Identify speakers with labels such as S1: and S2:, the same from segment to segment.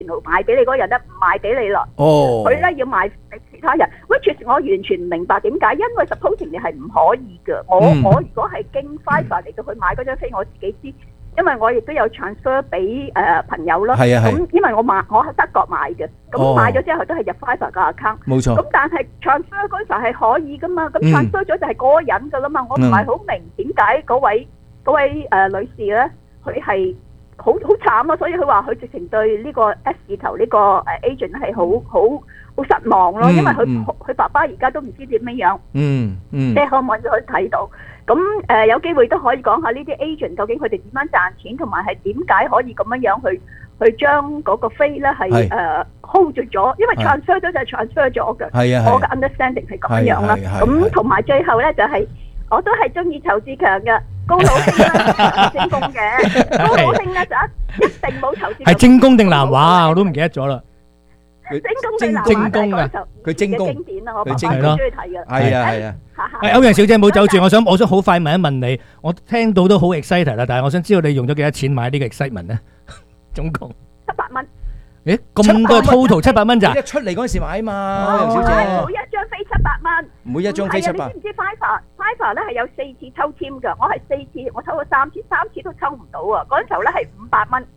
S1: 賣俾你嗰個人咧唔賣俾你啦，佢咧要賣俾其他人。which is 我完全唔明白點解，因為 supposing 你係唔可以嘅。我如果係經 Fiverr 嚟到去買嗰張飛，我自己知。因為我亦都有 transfer 俾朋友啦，咁因為我喺德國買嘅，咁買咗之後都係入 Fiverr 個 account，冇錯。咁但係 transfer 嗰陣時係可以噶嘛，咁 transfer 咗就係嗰個人噶啦嘛，我唔係好明點解嗰位女士咧，佢係好慘咯，所以佢話佢直情對呢個 S 字頭呢個agent 係好失望咯，因為佢爸爸而家都唔知點樣，即係可唔可以去睇到？咁有機會都可以講下呢啲 agent 究竟佢哋點樣賺錢，同埋係點解可以咁樣去將嗰個飛咧係hold 住咗，因為 transfer 咗就係 transfer 咗嘅。我嘅 understanding 係咁樣啦。咁同埋最後咧就係我都係中意仇志強嘅高佬兄啦，精工嘅高佬兄咧就一定冇仇志強。
S2: 係精工定南華啊？我都唔記得咗啦。
S1: 精工啊！佢精工經典啊！我爸爸最中意睇嘅。
S2: 係啊。歐陽小姐唔好走住，我想好快問一問你，我聽到都好 excited 啦，但係我想知道你用咗幾多錢買呢個 excitement 咧？總共
S1: 700蚊。
S2: 誒，咁多 total 700蚊咋？
S3: 一出嚟嗰陣時買嘛，歐陽小姐。
S1: 每一張飛700蚊。
S3: 每一張飛700。
S1: 你知唔知 Fiverr 咧係有4次抽籤㗎？我係4次，我抽咗3次，3次都抽唔到啊！嗰陣時候咧係500蚊。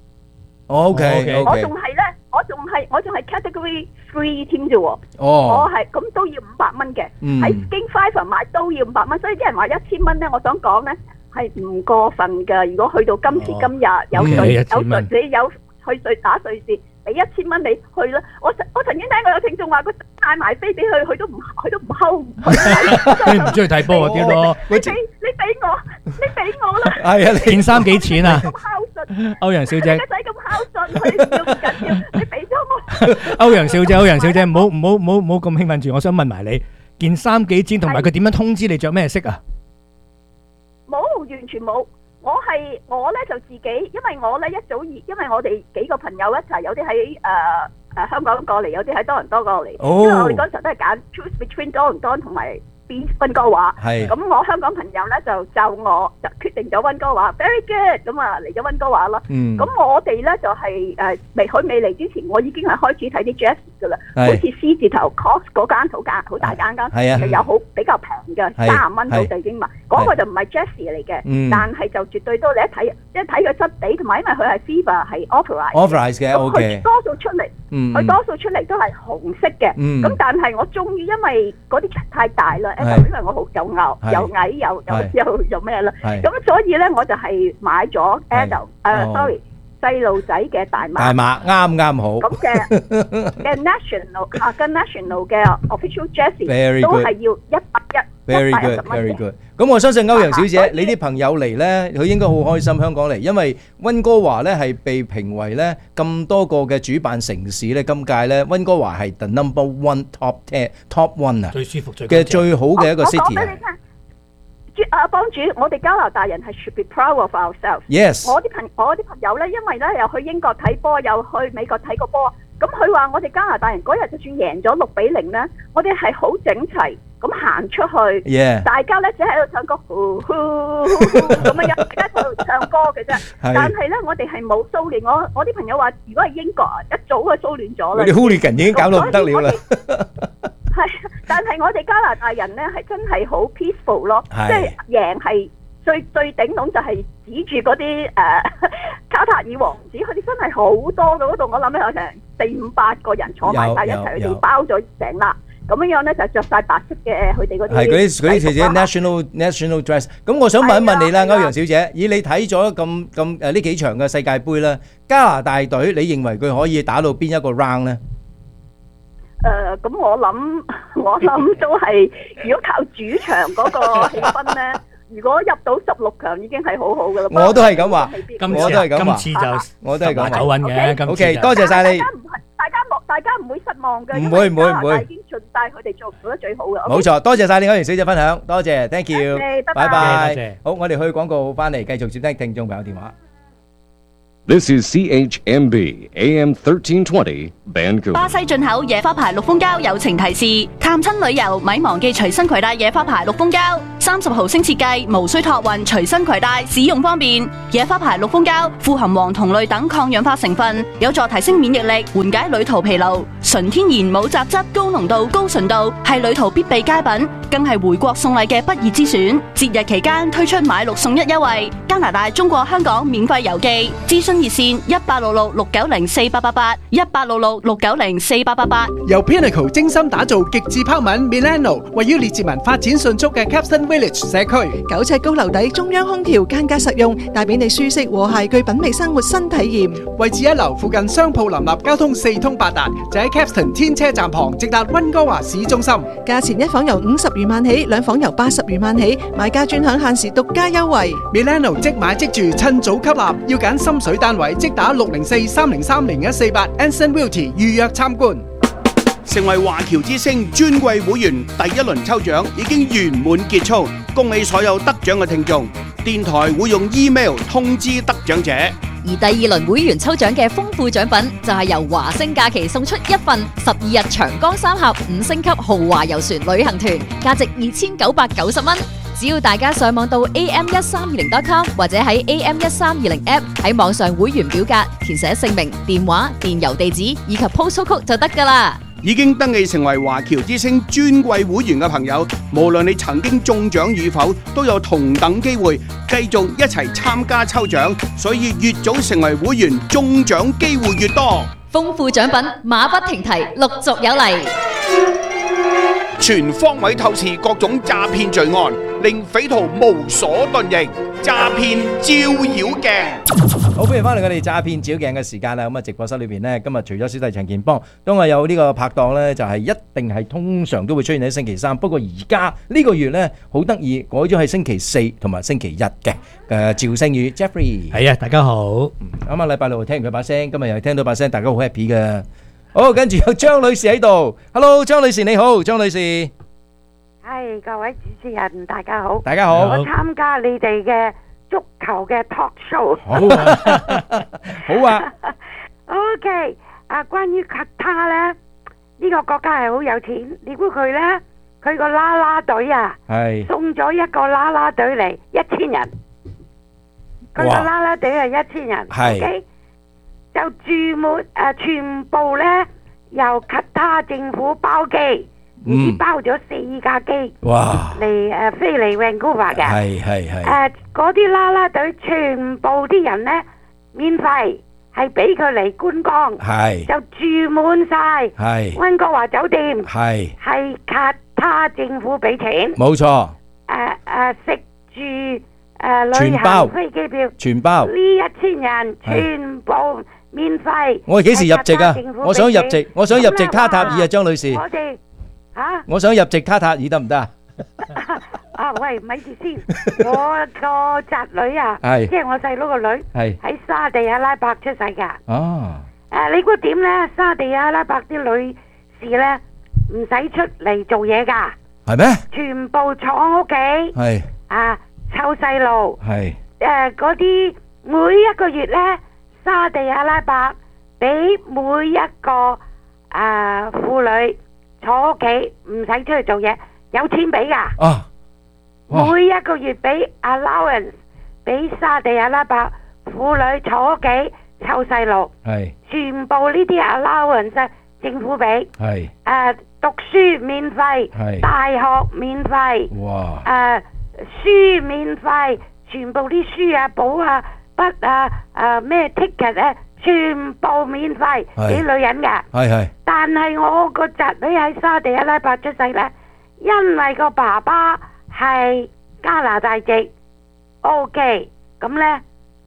S3: OK，
S1: 我仲係 category 3添啫喎，我係咁都要500蚊嘅，喺經 Fiverr 買都要500蚊，所以啲人話1000蚊咧，我想講咧係唔過分㗎。如果去到今時今日有你有去打瑞士，俾1000蚊你去啦。我曾經聽過有聽眾話佢帶埋飛俾佢，佢都唔 hold。
S2: 你唔中意睇波嗰啲咯？
S1: 你俾我啦。
S2: 係啊，件衫幾錢啊？
S1: 咁孝順，
S2: 歐陽小姐。
S1: 個仔咁孝順，佢唔緊要，你俾咗我。
S2: 歐陽小姐，唔好咁興奮住，我想問埋你，件衫幾錢？同埋佢點樣通知你着咩色啊？
S1: 冇，完全冇。我咧就自己，因為我咧因為我哋幾個朋友一齊，有啲喺香港過嚟，有啲喺多倫多過嚟，因為我哋嗰時候都係揀 choose between 多倫多同埋溫哥華。咁我香港朋友咧就我就決定咗溫哥華 ，very good，咁啊嚟咗溫哥華咯。咁我哋咧就係未嚟之前，我已經係開始睇啲 Jessie 噶啦，好似 C 字頭 Cost 嗰間好大間，係有比較平嘅30蚊到就已經買。嗰個就唔係 Jessie 嚟嘅，但係就絕對都你一睇個質地，同埋因為佢係 Fiverr 係 authorized
S3: 嘅，佢
S1: 多數出嚟，佢多數出嚟都係紅色嘅。咁但係我終於因為嗰啲太大啦，因為我好又矮又咩啦，咁所以咧我就係買咗 adult，sorry 細路仔嘅大碼
S3: 啱好。
S1: 咁嘅 national 嘅 official Jessie 都係要
S3: 110。Very good。咁我相信歐陽小姐，你啲朋友嚟咧，佢應該好開心香港嚟，因為溫哥華咧係被評為咧咁多個嘅主辦城市咧，今屆咧溫哥華係 the number one top one 啊，
S2: 最舒服
S3: 最好嘅一個 city。
S1: 我講俾你聽。幫主，我哋加拿大人係 should be proud of ourselves。
S3: Yes。
S1: 我啲朋友咧，因為咧又去英國睇波，又去美國睇過波，咁佢話我哋加拿大人嗰日就算贏咗6-0咧，我哋係好整齊咁行出去，大家咧只喺度唱歌，咁樣大家喺度唱歌嘅啫。但係咧，我哋係冇騷亂。我啲朋友話，如果係英國一早就騷亂咗啦。
S3: 啲 hooligan 已經搞到唔得了啦。
S1: 係，但係我哋加拿大人咧係真係好 peaceful 咯，即係贏係最頂籠就係指住嗰啲卡塔爾王子，佢哋真係好多嘅嗰度，我諗有成400-500個人坐埋晒一齊，佢哋包咗成粒咁樣咧，就着晒白色嘅佢哋嗰啲係
S3: 嗰啲自己 national dress。咁我想問一問你啦，歐陽小姐，以你睇咗咁呢幾場嘅世界盃啦，加拿大隊你認為佢可以打到邊一個 round 咧？
S1: 咁我諗都係，如果靠主場嗰個氣氛咧，如果入到16強已經係好好噶啦。
S3: 我都係咁話，我都係咁話，
S2: 今次就
S3: 我都係咁
S2: 9-9嘅。
S3: OK，多謝晒你。
S1: 大家唔會失望嘅，
S3: 唔會，
S1: 已經盡晒佢哋做得最好嘅。
S3: 冇錯，多謝晒你歐陽小姐分享，多謝 ，thank you，拜拜。好，我哋去廣告翻嚟，繼續接聽聽眾朋友電話。
S4: This is CHMB AM 1320 Vancouver。
S5: 巴西進口野花牌綠蜂膠友情提示：探親旅遊咪忘記隨身攜帶野花牌綠蜂膠，30毫升設計，無需託運，隨身攜帶，使用方便。野花牌綠蜂膠富含黃酮類等抗氧化成分，有助提升免疫力，緩解旅途疲勞。純天然冇雜質，高濃度、高純度，係旅途必備佳品，更係回國送禮嘅不二之選。節日期間推出買6送1優惠，加拿大、中國香港免費郵寄。諮詢熱線1866-690-4888，1866-690-4888。
S6: 由 Pinnacle 精心打造極致拋物 Milano， 位於列治文發展迅速嘅 Capstan Village 社區，9尺高樓底中央空調，間隔實用，帶俾你舒適和諧具品味生活新體驗。位置一流，附近商鋪林立，交通4通8達，就喺 Capstan 天車站旁，直達溫哥華市中心。價錢一房由50餘萬起，兩房由80餘萬起，買家專享限時獨家優惠。Milano 即買即住，趁早吸納，要揀心水單位，即打604-303-0148 Anson Realty 預約參觀。
S7: 成為華僑之星尊貴會員第一輪抽獎已經圓滿結束，恭喜所有得獎嘅聽眾。電台會用 email 通知得獎者。
S8: 而第2輪會員抽獎嘅豐富獎品就係由華星假期送出一份12日長江三峽5星級豪華遊船旅行團，價值2990蚊。只要大家上網到 am1320.com 或者喺 am1320 app 喺網上會員表格填寫姓名、電話、電郵地址以及 postal code 就得㗎喇。
S7: 已經登記成為華僑之星尊貴會員嘅朋友，無論你曾經中獎與否，都有同等機會繼續一齊參加抽獎，所以越早成為會員，中獎機會越多。
S8: 豐富獎品馬不停蹄，陸續有嚟。
S7: 全方位透視各種詐騙罪案，令匪徒無所遁形。詐騙照妖鏡，
S3: 好，歡迎翻嚟我哋詐騙照妖鏡嘅時間啦。咁啊，直播室裏邊呢，今日除咗小弟陳健邦，當我有呢個拍檔呢，就係一定係通常都會出現喺星期三。不過而家呢個月呢，好得意，改咗係星期4同埋星期1嘅。趙星宇 Jeffrey，
S2: 係啊，大家好。
S3: 啱啱禮拜6聽完佢把聲，今日又聽到把聲，大家好 happy 嘅。好，跟住有張女士喺度。Hello， 張女士你好，張女士。
S9: 係，各位主持人大家好。
S3: 大家好。
S9: 我參加你哋嘅足球嘅 talk show。
S3: 好啊，好啊。
S9: OK， 關於卡塔咧，呢個國家係好有錢。你估佢咧？佢個啦啦隊啊，係送咗一個啦啦隊嚟1000人。佢個啦啦隊係1000人。係。OK，就住滿全部咧由卡塔政府包機。已經包咗4架機嚟飛嚟 Vancouver 嘅，係嗰啲啦啦隊全部啲人咧免費，係俾佢嚟觀光，係就住滿晒，係溫哥華酒店，係卡塔政府俾錢，冇錯，食住旅行飛機票全包，呢1000人全部免費。我哋幾時入籍啊？我想入籍，我想入籍卡塔爾啊，張女士。我哋我想入籍卡塔爾得唔得啊？喂，咪住先，我個侄女啊，即係我細佬個女，喺沙地阿拉伯出世噶。哦，你估點咧？沙地阿拉伯啲女士咧唔使出嚟做嘢噶，係咩？全部坐屋企，係湊細路，係嗰啲每一個月咧，沙地阿拉伯俾每一個婦女。坐屋企唔使出去做嘢，有錢俾噶。每一個月俾 allowance 俾沙地阿拉伯婦女坐屋企湊細路，係全部呢啲 allowance 政府俾，係讀書免費，係大學免費，哇書免費，全部啲書啊簿啊筆啊咩 ticket 咧。全部免費俾女人嘅，係。但係我個侄女喺沙地阿拉伯出世咧，因為個爸爸係加拿大籍 ，OK， 咁咧，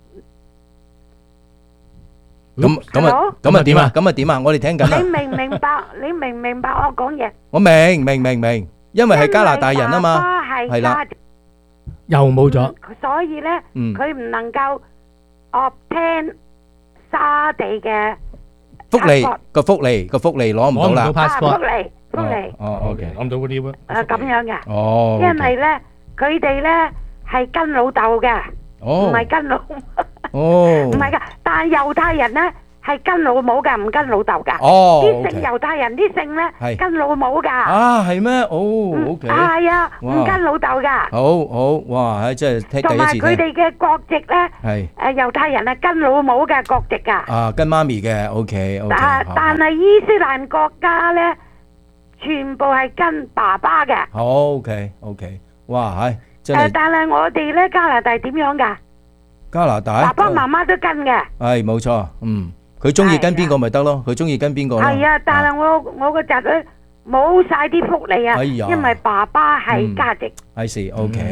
S9: 咁啊點啊？咁啊點啊？我哋聽緊。你明唔明白？你明唔明白我講嘢？我明，因為係加拿大人啊嘛，係啦，又冇咗，所以咧，佢唔能夠 obtain。沙地嘅福利攞唔到啦，福利，OK， 攞唔到嗰啲喎，咁樣嘅，因為咧佢哋咧係跟老豆嘅，唔係跟老，
S3: 哦，
S9: 唔係㗎，但係猶太人咧係跟老母㗎，唔跟老豆㗎。
S3: 哦，
S9: 啲姓猶太人啲姓咧跟老母㗎。
S3: 啊，係咩？哦，OK。
S9: 係啊，唔跟老豆㗎。
S3: 好好，哇！真係聽第一次聽。
S9: 同埋佢哋嘅國籍咧，
S3: 係
S9: 猶太人係跟老母嘅國籍㗎。
S3: 啊，跟媽咪嘅，OK。
S9: 但係伊斯蘭國家咧，全部係跟爸爸嘅。
S3: 好 OK，哇，係真係。
S9: 但係我哋咧加拿大點樣㗎？
S3: 加拿大
S9: 爸爸媽媽都跟嘅。
S3: 係冇錯，佢中意跟邊個咪得咯，佢中意跟邊個咯。係
S9: 啊，但係我個侄女冇晒啲福利啊，因為爸爸係家籍。
S3: 係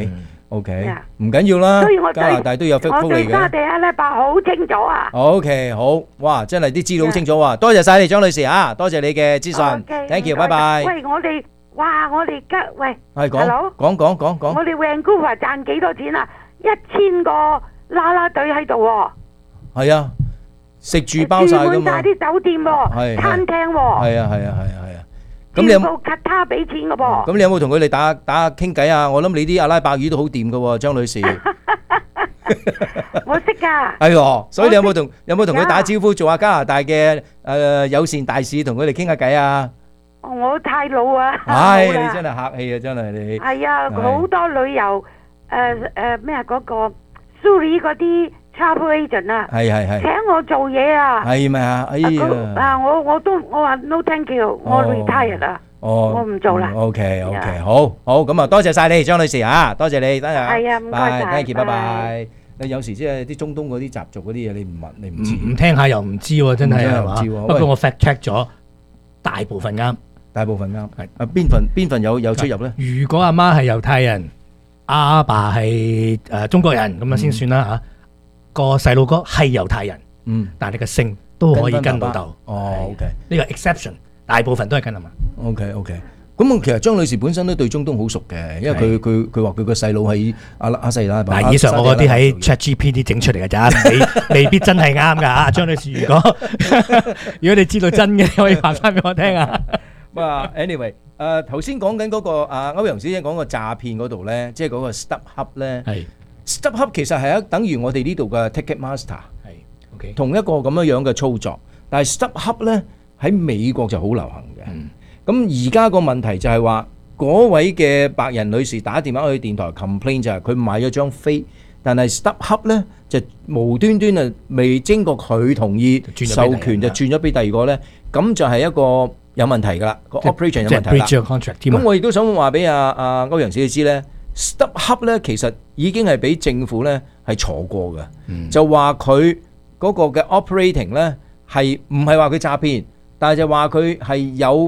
S3: ，OK，唔緊要啦。加拿大都有福利嘅。
S9: 我對沙地阿拉伯好清楚啊。
S3: OK，好，哇，真係啲資料好清楚啊！多謝晒你張女士啊，多謝你嘅資訊。Thank you，拜拜。
S9: 喂，我哋
S3: 係講，
S9: 我哋 Vancouver 賺幾多錢啊？1000個啦啦隊喺度喎。
S3: 係啊。食住包晒噶嘛，
S9: 住滿晒啲酒店喎，餐廳喎，
S3: 係啊，咁你有冇
S9: 卡他俾錢噶噃？
S3: 咁你有冇同佢哋打傾偈啊？我諗你啲阿拉伯語都好掂噶喎，張女士。
S9: 我識噶。
S3: 係喎，所以你有冇同佢打招呼，做下加拿大嘅友善大使，同佢哋傾下偈啊？
S9: 我太老啊。
S3: 唉，你真係客氣啊，真係你。
S9: 係啊，好多旅遊咩嗰個 Suri 嗰啲。Travel agent 啊，係請我做嘢啊，
S3: 係咪啊？哎呀，
S9: 我話 no thank you，我 retire 啦，我唔做啦。
S3: OK，好咁啊，多謝晒你張女士啊，多謝你，等陣。
S9: 係啊，唔該晒
S3: ，thank you，拜拜。你有時即係啲中東嗰啲習俗嗰啲嘢，你唔問你唔知，
S2: 唔聽下又唔知喎，真係係嘛？不過我 fact check 咗，大部分啱，
S3: 係啊，邊份有出入咧？
S2: 如果阿媽係猶太人，阿爸係中國人咁樣先算啦嚇。個細路哥係猶太人，但係你個姓都可以跟老豆。
S3: 哦 ，OK，
S2: 呢個 exception，大部分都係跟啊嘛。
S3: OK，咁其實張女士本身都對中東好熟嘅，因為佢話佢個細佬喺阿西拉。
S2: 嗱，以上我嗰啲喺 ChatGPT 整出嚟嘅咋，未必真係啱㗎嚇。張女士，如果你知道真嘅，可以話翻俾我聽啊。
S3: Anyway， 頭先講緊嗰個歐陽小姐講個詐騙嗰度咧，即係嗰個 StubHub 咧。StubHub 其實係等於我哋呢度嘅 Ticketmaster， 同一個咁樣嘅操作。但係 StubHub 咧喺美國就好流行嘅。咁而家個問題就係話，嗰位嘅白人女士打電話去電台 complain 就係佢買咗張飛，但係 StubHub 咧就無端端啊未經過佢同意授權就轉咗俾第二個咧，咁就係一個有問題㗎啦，個 operation 有問題啦。咁我亦都想話俾阿歐陽小姐知咧。StubHub 咧其實已經係俾政府咧係錯過嘅，就話佢嗰個嘅 operating 咧係唔係話佢詐騙，但係就話佢係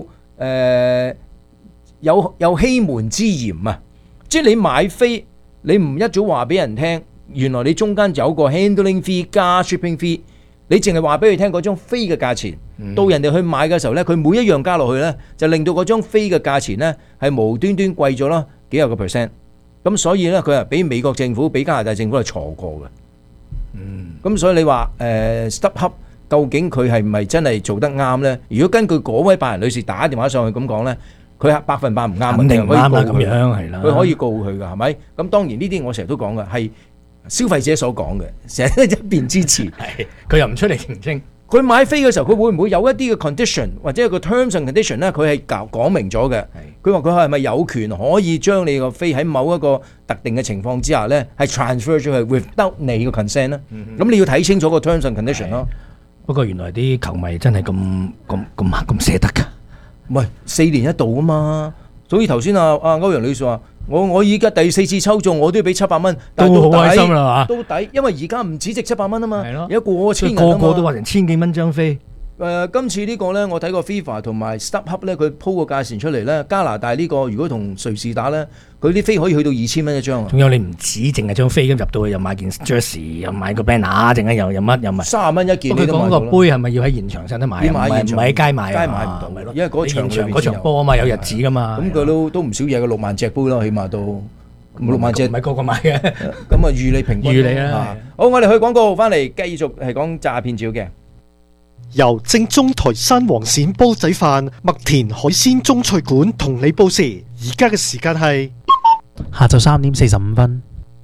S3: 有欺瞞之嫌啊！即係你買飛，你唔一早話俾人聽，原來你中間有個 handling fee 加 shipping fee，你淨係話俾佢聽嗰張飛嘅價錢，到人哋去買嘅時候咧，佢每一樣加落去咧，就令到嗰張飛嘅價錢咧係無端端貴咗啦幾廿個 percent。咁所以咧，佢係俾美國政府、俾加拿大政府係錯過嘅。咁所以你話StubHub 究竟佢係唔係真係做得啱咧？如果根據嗰位白人女士打電話上去咁講咧，佢係100%唔啱，
S2: 肯定唔啱啦，咁樣係啦，
S3: 佢可以告佢㗎，係咪？咁當然呢啲我成日都講嘅係消費者所講嘅，成日都一邊支持，
S2: 佢又唔出嚟澄清。
S3: 佢買飛嘅時候，佢會唔會有一啲嘅 condition 或者一個 terms and condition 咧？佢係講明咗嘅。佢話佢係咪有權可以將你個飛喺某一個特定嘅情況之下咧，係 transfer 咗去 without 你嘅 consent 咧？咁你要睇清楚個 terms and condition 咯。
S2: 不過原來啲球迷真係咁捨得㗎。
S3: 唔係4年一度啊嘛。所以頭先歐陽女士話：我依家第4次抽中，我都要俾700蚊，但
S2: 都好開心啦嘛，
S3: 都抵，因為而家唔止值700蚊啊嘛，而家過千
S2: 銀啊嘛，個個都話成1000幾蚊張飛。
S3: 今次呢個咧，我睇過 FIFA 同埋 StubHub 咧，佢鋪個價錢出嚟咧，加拿大呢個如果同瑞士打咧，佢啲飛可以去到2000蚊一張啊！
S2: 仲有你唔止淨係張飛咁入到去，又買件 jersey， 又買個 banner， 陣間又乜又買
S3: 30蚊一件。
S2: 佢講個杯係咪要喺現場先得買？唔係喺街買啊？
S3: 街買唔到咪咯，因為
S2: 嗰場波啊嘛，有日子噶嘛。
S3: 咁佢都唔少嘢嘅，6萬隻杯咯，起碼都6萬隻，
S2: 唔係個個買嘅。
S3: 咁啊，預你平均。
S2: 預你啦。
S3: 好，我哋去廣告翻嚟，繼續係講詐騙照嘅。
S10: 由正宗台山黃鱔煲仔飯、麥田海鮮中菜館同你報時，而家嘅時間係
S11: 下晝3點45分。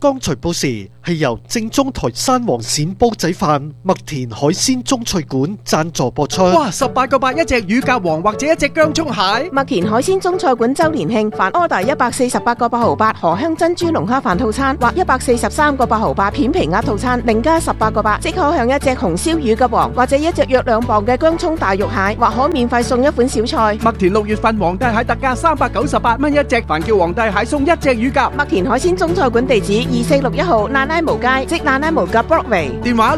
S10: 剛才報時係由正宗台山黃鱔煲仔飯麥田海鮮中菜館贊助播出。
S6: 哇！18個8一隻乳鴿王或者一隻薑蔥蟹。
S11: 麥田海鮮中菜館周年慶，凡 order 148個8毫8荷香珍珠龍蝦飯套餐或143個8毫8片皮鴨套餐，另加18個8，即可享一隻紅燒乳鴿王或者一隻約2磅嘅薑蔥大肉蟹，或可免費送一款小菜。
S6: 麥田6月份皇帝蟹特價398蚊一隻，凡叫皇帝蟹送一隻乳鴿。
S11: 麥田海鮮中菜館地址2461號蘭拉毛街，即蘭拉毛夾 Broadway。
S6: 電話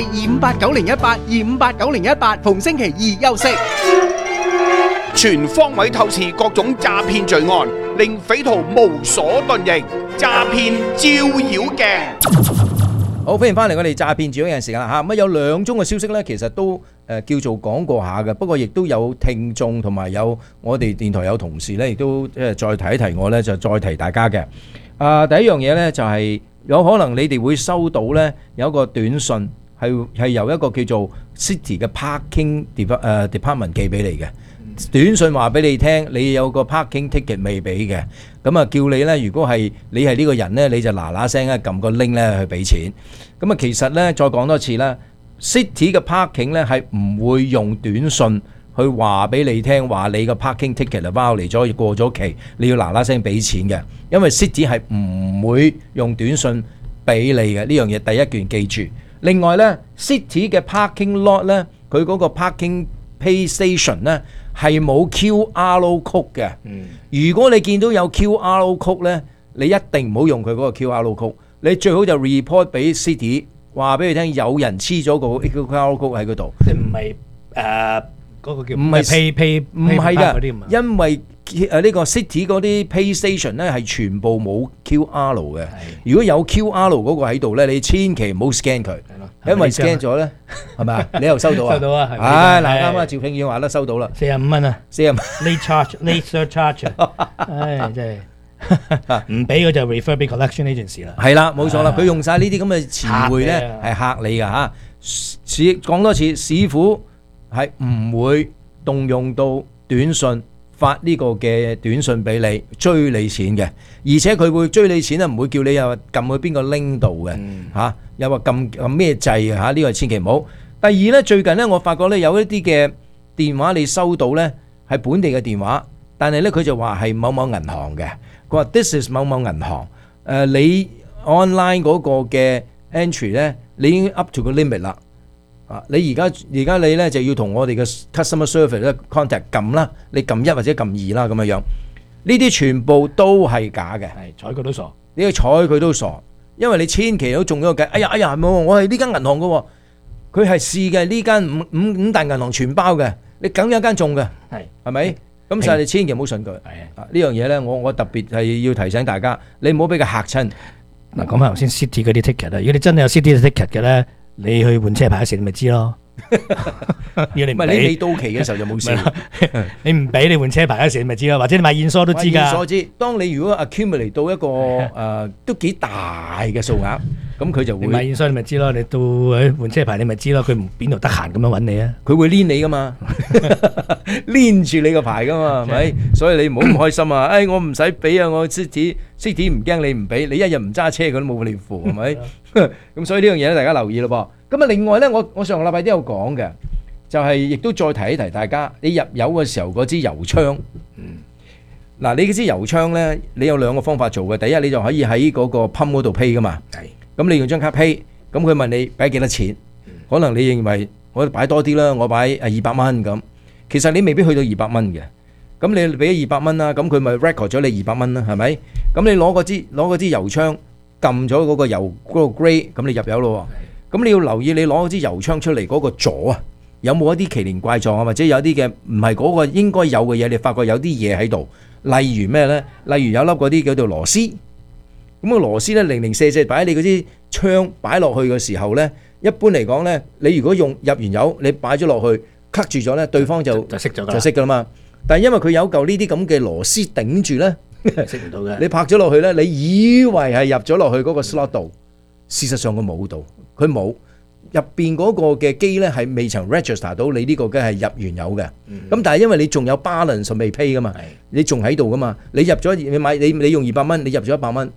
S6: 604-258-9018，258-9018，逢星期二休息。
S7: 全方位透視各種詐騙罪案，令匪徒無所遁形。詐騙照妖鏡。
S3: 好，歡迎翻嚟我哋詐騙照妖鏡時間啦嚇。咁有2宗嘅消息咧，其實都叫做講過下嘅，不過亦都有聽眾同埋有我哋電台有同事咧，亦都再提一提我咧，就再提大家嘅。第一樣嘢咧就係有可能你哋會收到咧有一個短信係由一個叫做 City 嘅 Parking Department 寄俾你嘅。短信話俾你聽，你有個 parking ticket 未俾嘅，咁啊叫你咧，如果係你係呢個人咧，你就嗱聲咧撳個 link 咧去俾錢。咁啊其實咧再講多次啦 ，City 嘅 parking 咧係唔會用短信去話俾你聽話你個 parking ticket 啊包嚟咗過咗期，你要嗱聲俾錢嘅，因為 City 係唔會用短信俾你嘅，呢樣嘢第一件記住。另外咧 City 嘅 parking lot 咧，佢嗰個 parking pay station 咧係冇 QR code 嘅。如果你見到有 QR code 咧，你一定唔好用佢嗰個 QR code， 你最好就 report 俾 City， 話俾佢聽有人黐咗個 QR code 喺嗰度。
S2: 即係唔係嗰個叫唔係 pay
S3: 唔係㗎，因為呢個 City 嗰啲 pay station 咧係全部冇 QR 嘅。如果有 QR 嗰個喺度咧，你千祈唔好 scan 佢，因為 scan 咗咧，係咪啊？你又收到啊？
S2: 收到啊！
S3: 唉，嗱啱啊，趙慶遠話啦，收到啦
S2: ，45蚊啊
S3: ，45
S2: late surcharge，唉，真係唔俾佢就 refer 俾 collection agency 啦。
S3: 係啦，冇錯啦，佢用晒呢啲咁嘅詞彙咧，係嚇你㗎嚇。講多次，市府係唔會動用到短信發呢個嘅短信俾你追你錢嘅，而且佢會追你錢咧，唔會叫你又撳去邊個 link 度嘅嚇，又話撳咩掣嘅嚇，呢個千祈唔好。第二咧，最近咧我發覺咧有一啲嘅電話你收到咧係本地嘅電話，但係咧佢就話係某某銀行嘅，佢話 this is 某某銀行，你 online 嗰個嘅 entry 咧你已經 up to 個 limit 啦。你而家你咧就要同我哋嘅 customer service 咧 contact 撳啦，你撳1或者撳2啦咁樣樣，呢啲全部都係假嘅，
S2: 係睬佢都傻，
S3: 你要睬佢都傻，因為你千祈都中咗個計，哎呀係冇，我係呢間銀行嘅，佢係試嘅呢間五大銀行全包嘅，你梗有一間中嘅，係咪？咁所以你千祈唔好信佢。呢樣嘢咧，我特別係要提醒大家，你唔好俾佢嚇親。
S2: 嗱，講翻頭先 City 嗰啲 ticket 啦，如果你真係有 City 嘅 ticket 嘅咧。你去換車牌嗰時你咪知咯，要你唔俾
S3: 你到期嘅時候就冇事。
S2: 你唔俾你換車牌嗰時你咪知咯，或者你買現疏都知㗎。
S3: 現疏知，當你如果 accumulate 到一個都幾大嘅數額，咁佢就會
S2: 買現疏你咪知咯，你到換車牌你咪知咯，佢唔邊度得閒咁樣揾你啊？
S3: 佢會黏你㗎嘛，黏住你個牌㗎嘛，係咪？所以你唔好咁開心啊！我唔使俾啊，我 City 唔驚你唔俾，你一日唔揸車佢都冇你付，係咪？咁所以呢樣嘢咧，大家留意咯噃。咁啊，另外咧，我上個禮拜都有講嘅，就係亦都再提一提大家，你入油嘅時候嗰支油槍，嗱，你嗰支油槍咧，你有2個方法做嘅。第一，你就可以喺嗰個 pump 嗰度 pay 噶嘛。係。咁你用張卡 pay，咁佢問你俾幾多錢？可能你認為我擺多啲啦，我擺200蚊咁。其實你未必去到200蚊嘅。咁你俾咗200蚊啦，咁佢咪 record 咗你200蚊啦，係咪？咁你攞嗰支油槍。撳咗嗰個油嗰個 grade， 咁你入油咯。咁你要留意，你攞支油槍出嚟嗰個座啊，有冇一啲奇連怪狀啊，或者有啲嘅唔係嗰個應該有嘅嘢，你發覺有啲嘢喺度。例如咩呢？例如有粒嗰啲叫做螺絲。咁個螺絲呢，零零舍舍擺喺你嗰支槍擺落去嘅時候呢，一般嚟講呢，你如果入完油，你擺咗落去，卡住咗呢，對方就熄㗎啦嘛。但係因為佢有嚿呢啲咁嘅螺絲頂住呢。識唔到嘅，你拍咗落去咧，你以為係入咗落去嗰個 slot 度，事實上佢冇到，佢冇入邊嗰個嘅機咧係未曾 register 到你呢個機係入完油嘅。咁但係因為你仲有 balance 未 pay 噶嘛，你仲喺度噶嘛，你入咗你買你用200蚊，你入咗100蚊，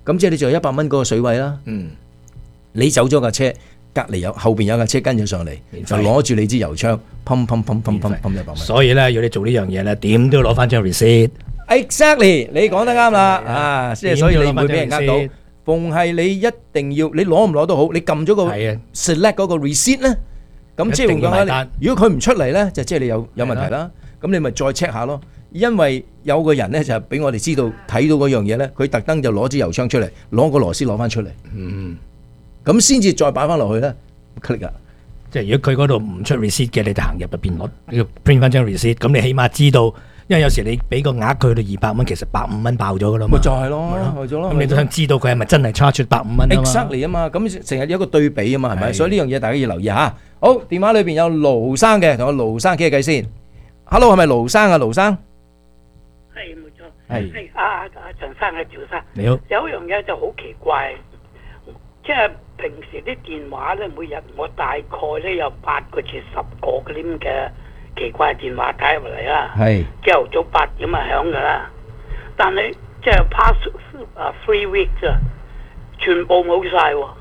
S3: 咁即係你仲有100蚊嗰個水位啦。你走咗架車，隔離後邊有架車跟咗上嚟，就攞住你支油槍，砰100蚊。
S2: 所以咧，如果你做呢樣嘢咧，點都要攞翻張 receipt。Exactly，
S3: 你講得啱啦，即係所以你唔會俾人呃到。逢係你一定要，你攞唔攞都好，你撳咗個 select 嗰個 receipt 咧，咁即係講咧，如果佢唔出嚟咧，就即係你有問題啦。咁你咪再 check 下咯。因為有個人咧就俾我哋知道睇到嗰樣嘢咧，佢特登就攞支油槍出嚟，攞個螺絲攞翻出嚟。咁先至再擺翻落去咧 click 啊！
S2: 即係如果佢嗰度唔出 receipt 嘅，你就行入邊攞要 print 翻張 receipt， 咁你起碼知道，因為有時你俾個額佢到200蚊，其實150蚊爆咗噶啦嘛。
S3: 咪就係咯，
S2: 咁你都想知道佢係咪真係 charge 150蚊啊嘛
S3: ？Exactly 啊嘛，咁成日有一個對比啊嘛，係咪？所以呢樣嘢大家要留意下。好，電話裏邊有盧生嘅，同我盧生傾下偈先。Hello， 係咪盧生啊？盧生
S12: 係冇錯，係阿陳生嘅趙生。
S2: 你好。
S12: 有一樣嘢就好奇怪，即係。平時啲電話咧，每日我大概咧有8個至10個嗰啲咁嘅奇怪電話打入嚟啦。係。朝頭早8點啊響噶啦，但係即係 pass 3 weeks 啊，全部冇晒喎。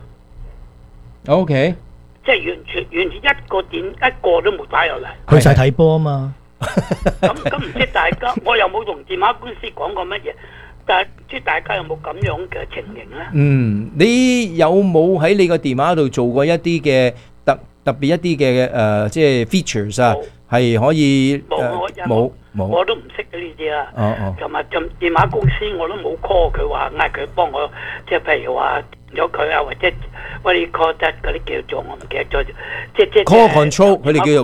S3: OK。
S12: 即係完全一個都冇打入嚟。
S2: 去晒睇波啊嘛。
S12: 咁唔知大家，我又冇同電話公司講過乜嘢。但係即係大家有冇咁樣嘅情形咧？
S3: 你有冇喺你個電話度做過一啲嘅特別一啲嘅即係 features 啊？係可以冇，
S12: 我都唔識呢啲啦。同埋電話公司我都冇 call 佢，話嗌佢幫我，即係譬如話咗佢啊，或者 what you call that 嗰啲叫做我唔記得咗，即
S3: call control， 佢哋叫做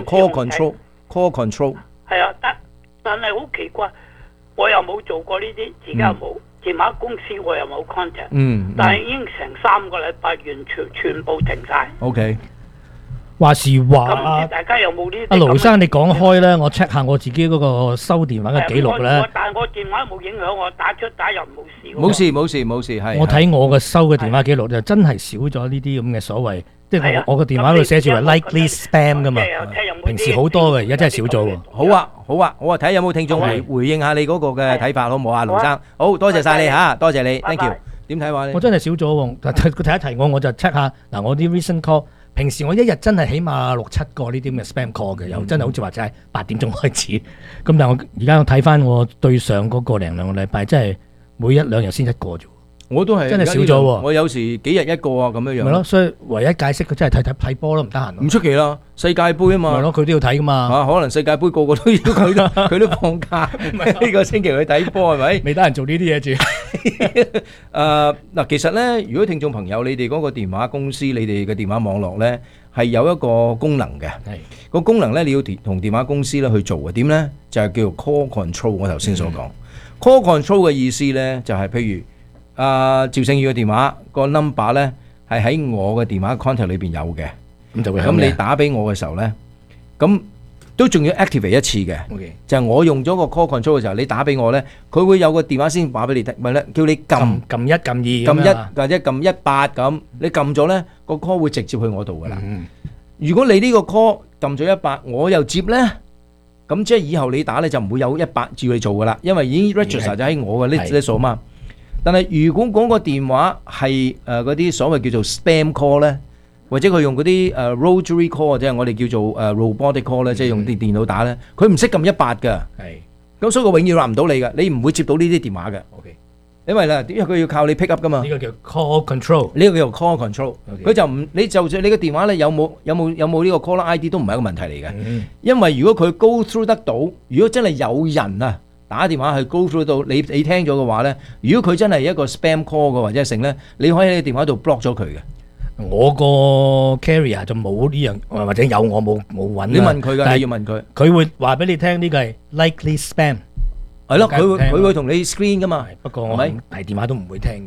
S3: call control。
S12: 係啊，但係好奇怪。我又冇做過呢啲，自己又冇電話公司，我又冇 contact。但係已經成3個禮拜，完全部停晒。
S3: OK，
S2: 話時話
S12: 咁大家有冇呢？
S2: 阿盧生，你講開咧，我 check 下我自己嗰個收電話嘅記錄咧。
S12: 但係我電話冇影響，我打出打入冇事。
S3: 冇事，係。
S2: 我睇我嘅收嘅電話記錄就真係少咗呢啲咁嘅所謂，即係我個電話度寫住為 likely spam 噶嘛。平時好多嘅，而家真係少咗喎。
S3: 好啊，睇下有冇聽眾回應下你嗰個嘅睇法好唔好啊，盧生？好多謝晒你嚇，多謝你 ，thank you。點睇話咧？
S2: 我真係少咗喎，佢提一提我就 check 下嗱，我啲 recent call， 平時我一日真係起碼6-7個呢啲咁嘅 spam call 嘅，又真係好似話就係8點鐘開始。咁但係我而家睇翻我對上嗰個2個禮拜，真係每1-2日先一個啫。
S3: 我都係
S2: 真係少咗喎，
S3: 我有時幾日一個啊咁樣樣。咪
S2: 咯，所以唯一解釋佢真係睇波咯，唔得閒。
S3: 唔出奇啦，世界盃啊嘛。咪
S2: 咯，佢都要睇噶嘛。
S3: 可能世界盃個個都要佢都放假，呢個星期去睇波係咪？
S2: 未得閒做呢啲嘢住。
S3: 嗱，其實咧，如果聽眾朋友你哋嗰個電話公司，你哋嘅電話網絡咧係有一個功能嘅。係個功能咧，你要同電話公司咧去做嘅。點咧？就係叫做 call control。我頭先所講 call control 嘅意思咧，就係譬如。趙勝宇嘅電話個 number 咧係喺我嘅電話 contact 裏邊有嘅，咁你打俾我嘅時候咧，咁都仲要 activate 一次嘅，就係我用咗個 call control 嘅時候，你打俾我咧，佢會有個電話先話俾你聽，咪咧叫你撳
S2: 1、撳2、
S3: 撳1或者撳18咁，你撳咗咧個 call 會直接去我度噶啦。如果你呢個 call 撳咗18，我又接咧，咁即係以後你打咧就唔會有18照你做噶啦，因為已經 register 咗喺我嘅 list 數嘛。但係如果嗰個電話係嗰啲所謂叫做 spam call 咧，或者佢用嗰啲rotary call 即係我哋叫做robotic call 咧，即係用啲電腦打咧，佢唔識撳18㗎。係，咁所以佢永遠話唔到你㗎，你唔會接到呢啲電話嘅。OK，因為佢要靠你 pick up 㗎嘛。呢個叫 call control，呢個叫 call control。佢就唔，你就算你個電話咧有冇呢個 caller ID 都唔係一個問題嚟嘅。因為如果佢 go through 得到，如果真係有人啊打電話去 go through 到你聽咗嘅話咧，如果佢真係一個 spam call 嘅或者成咧，你可以喺你電話度 block 咗佢嘅。我個 carrier 就冇呢樣，或者有我冇揾。你問佢㗎，你要問佢。佢會話俾你聽呢個係 likely spam。係咯，佢會同你 screen 㗎嘛。不過我提電話都唔會聽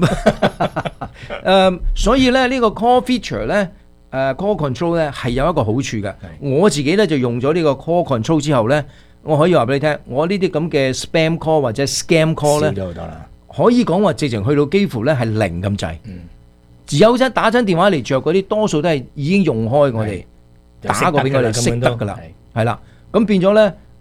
S3: 嘅。所以咧呢個 call feature 咧，call control 咧係有一個好處嘅。我自己咧就用咗呢個 call control 之後咧。我可以話俾你聽，我呢啲咁嘅 spam call 或者 scam call 咧，可以講話直情去到幾乎咧係0咁滯。只有真打親電話嚟着嗰啲，多數都係已經用開我哋打過俾我哋識得㗎啦，係啦。咁變咗咧，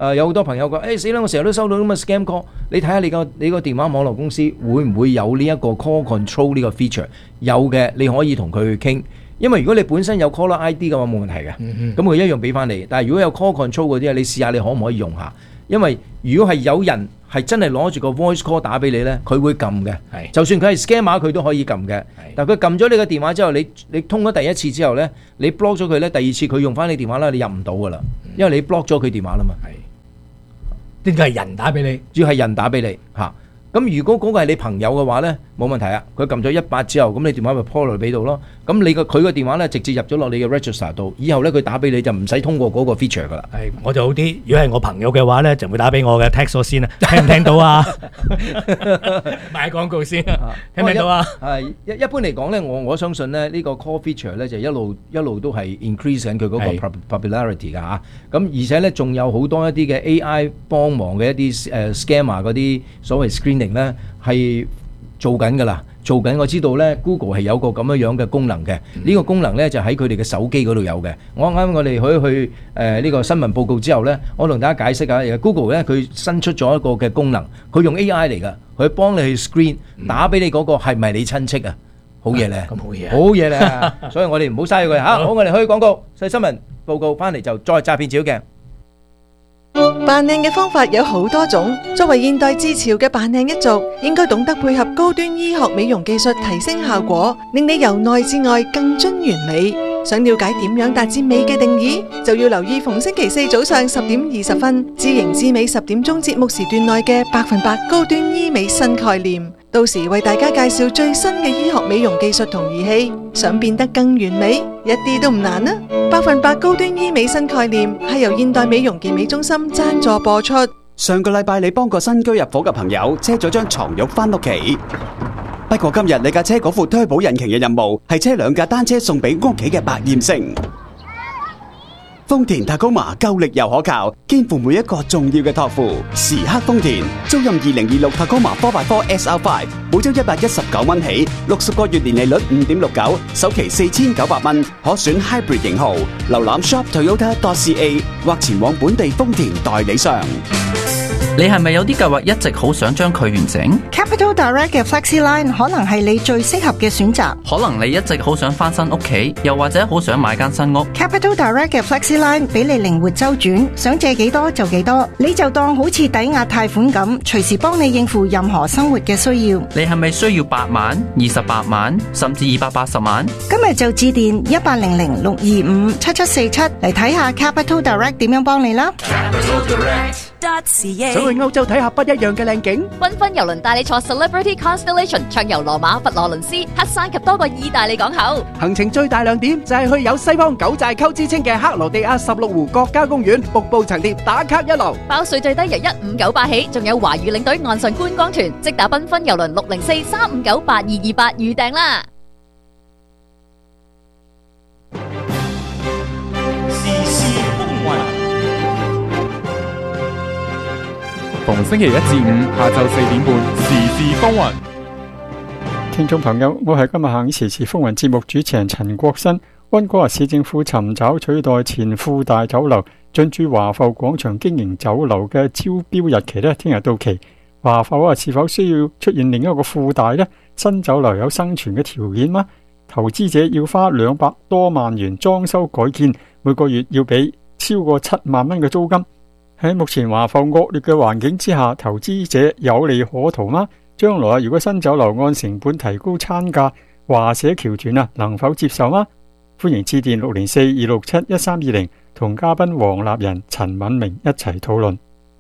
S3: 有好多朋友講，死啦！我成日都收到咁嘅 scam call。你睇下你個電話網絡公司會唔會有呢一個 call control 呢個 feature？ 有嘅，你可以同佢傾。因為如果你本身有 caller ID 嘅話冇問題嘅，咁佢一樣俾翻你。但係如果有 call control 嗰啲，你試下你可唔可以用下？因為如果係有人係真係攞住個 voice call 打俾你呢，佢會撳嘅。就算佢係 scammer 佢都可以撳嘅。但係佢撳咗你個電話之後，你通咗第一次之後呢，你 block 咗佢呢，第二次佢用翻你電話啦，你入唔到噶啦，因為你 block 咗佢電話啦嘛。
S2: 呢個係人打俾你，
S3: 要係人打俾你嚇。咁如果嗰個係你朋友嘅話呢，冇問題啊。佢撳咗18之後，咁你電話咪 po 落嚟俾到咯。咁佢個電話呢，直接入咗落你嘅 register 度，以後呢，佢打俾你就唔使通過嗰個 feature 噶啦。
S2: 係，我就好啲。如果係我朋友嘅話呢，就會打俾我嘅 text 我先啊，聽唔聽到啊？買廣告先啊，聽唔聽到啊？
S3: 一般嚟講呢，我相信呢個 call feature 呢，就一路都係 increase 緊佢嗰個 popularity 㗎嚇。咁而且呢，仲有好多一啲嘅 AI 幫忙嘅一啲scammer 嗰啲所謂 screening。咧係做緊㗎啦，我知道咧 Google 係有個咁樣嘅功能嘅，呢個功能咧就喺佢哋嘅手機嗰度有嘅。我哋去呢個新聞報告之後咧，我同大家解釋下，Google 咧佢新出咗一個嘅功能，佢用 AI 嚟㗎，佢幫你去 screen 打俾你嗰個係咪你親戚啊？好嘢咧，
S2: 咁好嘢，
S3: 好嘢咧，所以我哋唔好嘥佢嚇。好，我哋去廣告，細新聞報告翻嚟就再詐騙照鏡。
S6: 扮靚嘅方法有好多種，作為現代之潮嘅扮靚一族，應該懂得配合高端醫學美容技術提升效果，令你由內至外更臻完美。想了解點樣達至美嘅定義，就要留意逢星期四早上10點20分，知型知美10點鐘節目時段內嘅100%高端醫美新概念。到時為大家介紹最新嘅醫學美容技術同儀器，想變得更完美，一啲都唔難啊！100%高端醫美新概念係由現代美容健美中心贊助播出。
S13: 上個禮拜你幫個新居入伙嘅朋友車咗張床褥返屋企，不過今日你架車嗰副推保引擎嘅任務係車2架單車送俾屋企嘅百厭星。豐田塔高馬夠力又可靠，肩負每一個重要嘅託付。時刻豐田，租賃2026塔高馬 4x4 SR5，每周119蚊起，60個月年利率5.69%，首期4900蚊，可選 Hybrid 型號。瀏覽 shop.toyota.ca 或前往本地豐田代理商。
S14: 你係咪有啲計劃一直好想將佢完成？
S15: Capital Direct 嘅 FlexiLine 可能係你最適合嘅選擇。
S14: 可能你一直好想翻新屋企，又或者好想買間新屋。
S15: Capital Direct 嘅 FlexiLine 俾你靈活周轉，想借幾多就幾多，你就當好似抵押貸款咁，隨時幫你應付任何生活嘅需要。
S14: 你係咪需要8萬、28萬，甚至280萬？
S15: 今日就致電1800-625-7747嚟睇下 Capital Direct 點樣幫你啦。
S6: 想去歐洲睇下不一樣嘅靚景，
S8: 繽紛郵輪帶你坐 Celebrity Constellation 暢遊羅馬、佛羅倫斯、黑山及多個意大利港口。
S6: 行程最大亮點就係去有西方九寨溝之稱嘅克羅地亞16湖國家公園，瀑布層疊打卡一流，
S8: 包稅最低由1598起，仲有華語領隊岸上觀光團，即打繽紛郵輪604-359-8228預訂啦。
S16: 逢星期1至5下晝4點半，時事風雲。
S17: 聽眾朋友，我係今日行時事風雲節目主持人陳國新。溫哥華市政府尋找取代前富大酒樓進駐華埠廣場經營酒樓嘅招標日期呢，聽日到期。華埠是否需要出現另一個富大呢？新酒樓有生存嘅條件嗎？投資者要花200多萬元裝修改建，每個月要俾超過7萬蚊嘅租金。喺目前華埠惡劣嘅環境之下，投資者有利可圖嗎？將來如果新酒樓按成本提高餐價，華社僑團能否接受嗎？歡迎致電604-267-1320，同嘉賓黃立仁、陳敏明一齊討論。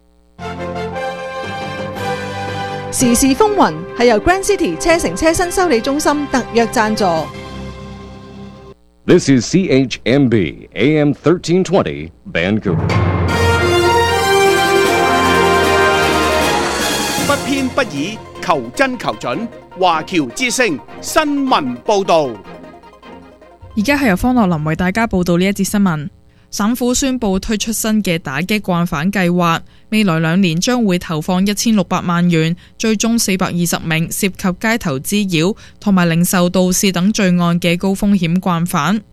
S6: 時事風雲係由 Grand City 車城車身修理中心特約贊助。
S4: This is CHMB AM 1320 Vancouver。
S7: 不偏不倚，求真求準。華僑之聲新聞報道。
S18: 而家係由方樂林為大家報道呢一節新聞。省府宣布推出新嘅打擊慣犯計劃，未來2年將會投放1600萬元，追蹤420名涉及街頭滋擾同埋零售盜竊等罪案嘅高風險慣犯。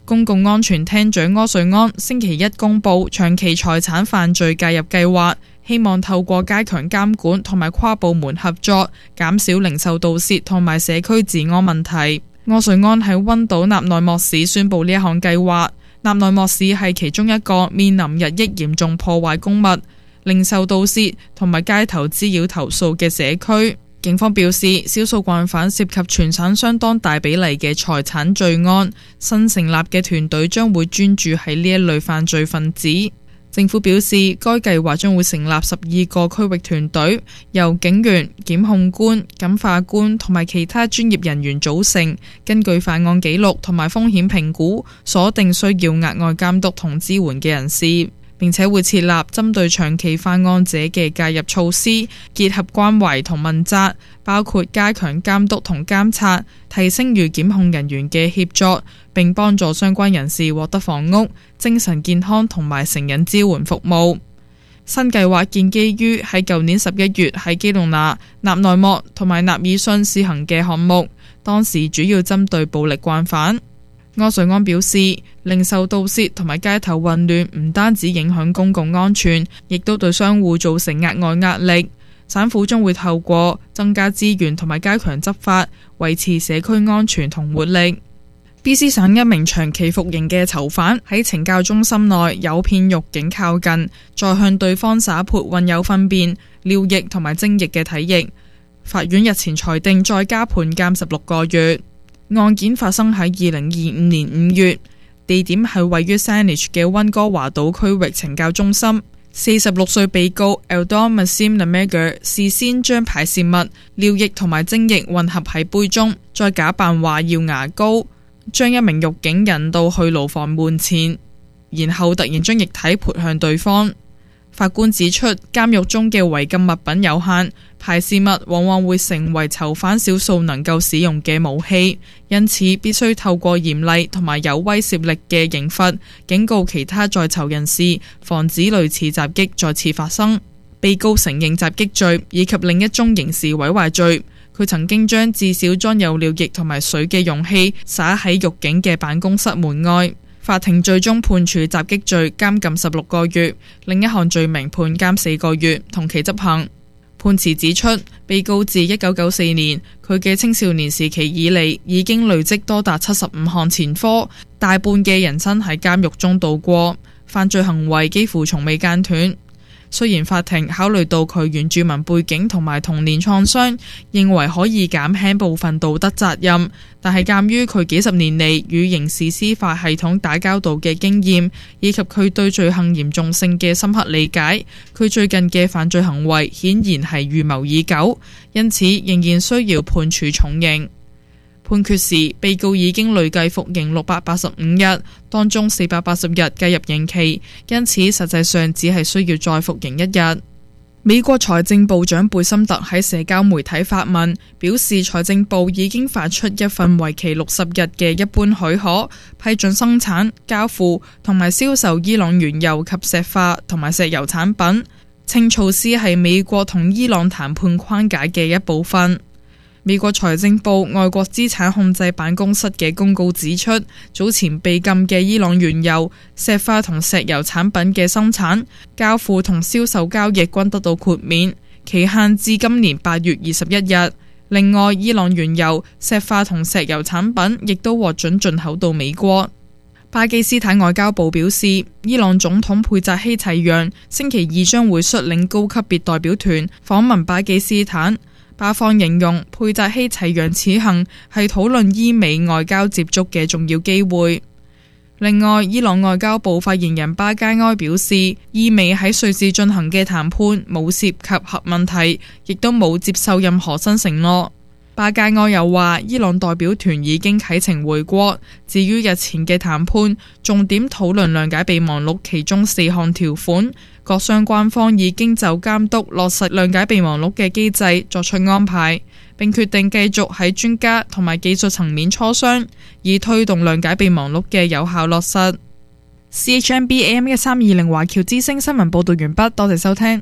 S18: 公共安全廳長柯瑞安星期一公布長期財產犯罪介入計劃，希望透過加強監管同埋跨部門合作，減少零售盜竊同埋社區治安問題。柯瑞安喺溫島納內莫市宣布呢一項計劃。納內莫市係其中一個面臨日益嚴重破壞公物、零售盜竊同埋街頭滋擾投訴嘅社區。警方表示，少數慣犯涉及全省相當大比例嘅財產罪案，新成立嘅團隊將會專注喺呢一類犯罪分子。政府表示，該計劃將會成立12個區域團隊，由警員、檢控官、感化官同埋其他專業人員組成，根據犯案記錄同埋風險評估，鎖定需要額外監督同支援嘅人士。並且會設立針對長期犯案者嘅介入措施，結合關懷同問責，包括加強監督同監察，提升與檢控人員嘅協作，並幫助相關人士獲得房屋、精神健康同埋成癮支援服務。新計劃建基於喺舊年11月喺基隆納內莫同埋納爾遜試行嘅項目，當時主要針對暴力慣犯。柯瑞安表示，零售盜竊同埋街頭混亂唔單止影響公共安全，亦都對商戶造成額外壓力。省府將會透過增加資源同埋加強執法，維持社區安全同活力。BC 省一名長期服刑嘅囚犯喺懲教中心內誘騙獄警靠近，再向對方灑潑混有糞便、尿液同埋精液嘅體液。法院日前裁定再加判監16個月。案件發生喺2025年5月，地點係位於 Saanich 嘅溫哥華島區域懲教中心。46歲被告 Eldon Massim Namager 事先將排泄物、尿液同埋精液混合喺杯中，再假扮話要牙膏，將一名獄警引到去牢房門前，然後突然將液體潑向對方。法官指出，監獄中嘅違禁物品有限，排泄物往往會成為囚犯少數能夠使用嘅武器，因此必須透過嚴厲同埋有威懾力嘅刑罰，警告其他在囚人士，防止類似襲擊再次發生。被告承認襲擊罪以及另一宗刑事毀壞罪，佢曾經將至少裝有尿液同埋水嘅容器灑喺獄警嘅辦公室門外。法庭最終判處襲擊罪監禁16個月，另一項罪名判監4個月，同期執行。判詞指出，被告自1994年佢嘅青少年時期以嚟，已經累積多達75項前科，大半嘅人生喺監獄中度過，犯罪行為幾乎從未間斷。雖然法庭考慮到佢原住民背景同埋童年創傷，認為可以減輕部分道德責任，但係鑑於佢幾十年嚟與刑事司法系統打交道嘅經驗，以及佢對罪行嚴重性嘅深刻理解，佢最近嘅犯罪行為顯然係預謀已久，因此仍然需要判處重刑。判決時，被告已經累計服刑685日，當中480日計入刑期，因此實際上只係需要再服刑1日。美國財政部長貝森特喺社交媒體發文，表示財政部已經發出一份為期60日嘅一般許可，批准生產、交付同埋銷售伊朗原油及石化同埋石油產品，稱措施係美國同伊朗談判框架嘅一部分。美國財政部外國資產控制辦公室嘅公告指出，早前被禁嘅伊朗原油、石化同石油產品嘅生產、交付同銷售交易均得到豁免，期限至今年8月21日。另外，伊朗原油、石化同石油產品亦都獲准進口到美國。巴基斯坦外交部表示，伊朗總統佩扎希齊揚星期二將會率領高級別代表團訪問巴基斯坦。巴方形容佩扎希齊揚此行係討論伊美外交接觸嘅重要機會。另外，伊朗外交部發言人巴加埃表示，伊美喺瑞士進行嘅談判冇涉及核問題，亦都冇接受任何新承諾。巴加埃又話，伊朗代表團已經啟程回國。至於日前嘅談判，重點討論諒解備忘錄其中4項條款，各相關方已經就監督落實諒解備忘錄嘅機制作出安排，並決定繼續喺專家同埋技術層面磋商，以推動諒解備忘錄嘅有效落實。CHMB AM1320 華僑之聲新聞報道完畢，多謝收聽。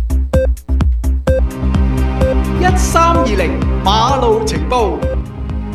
S7: 1320馬路情報。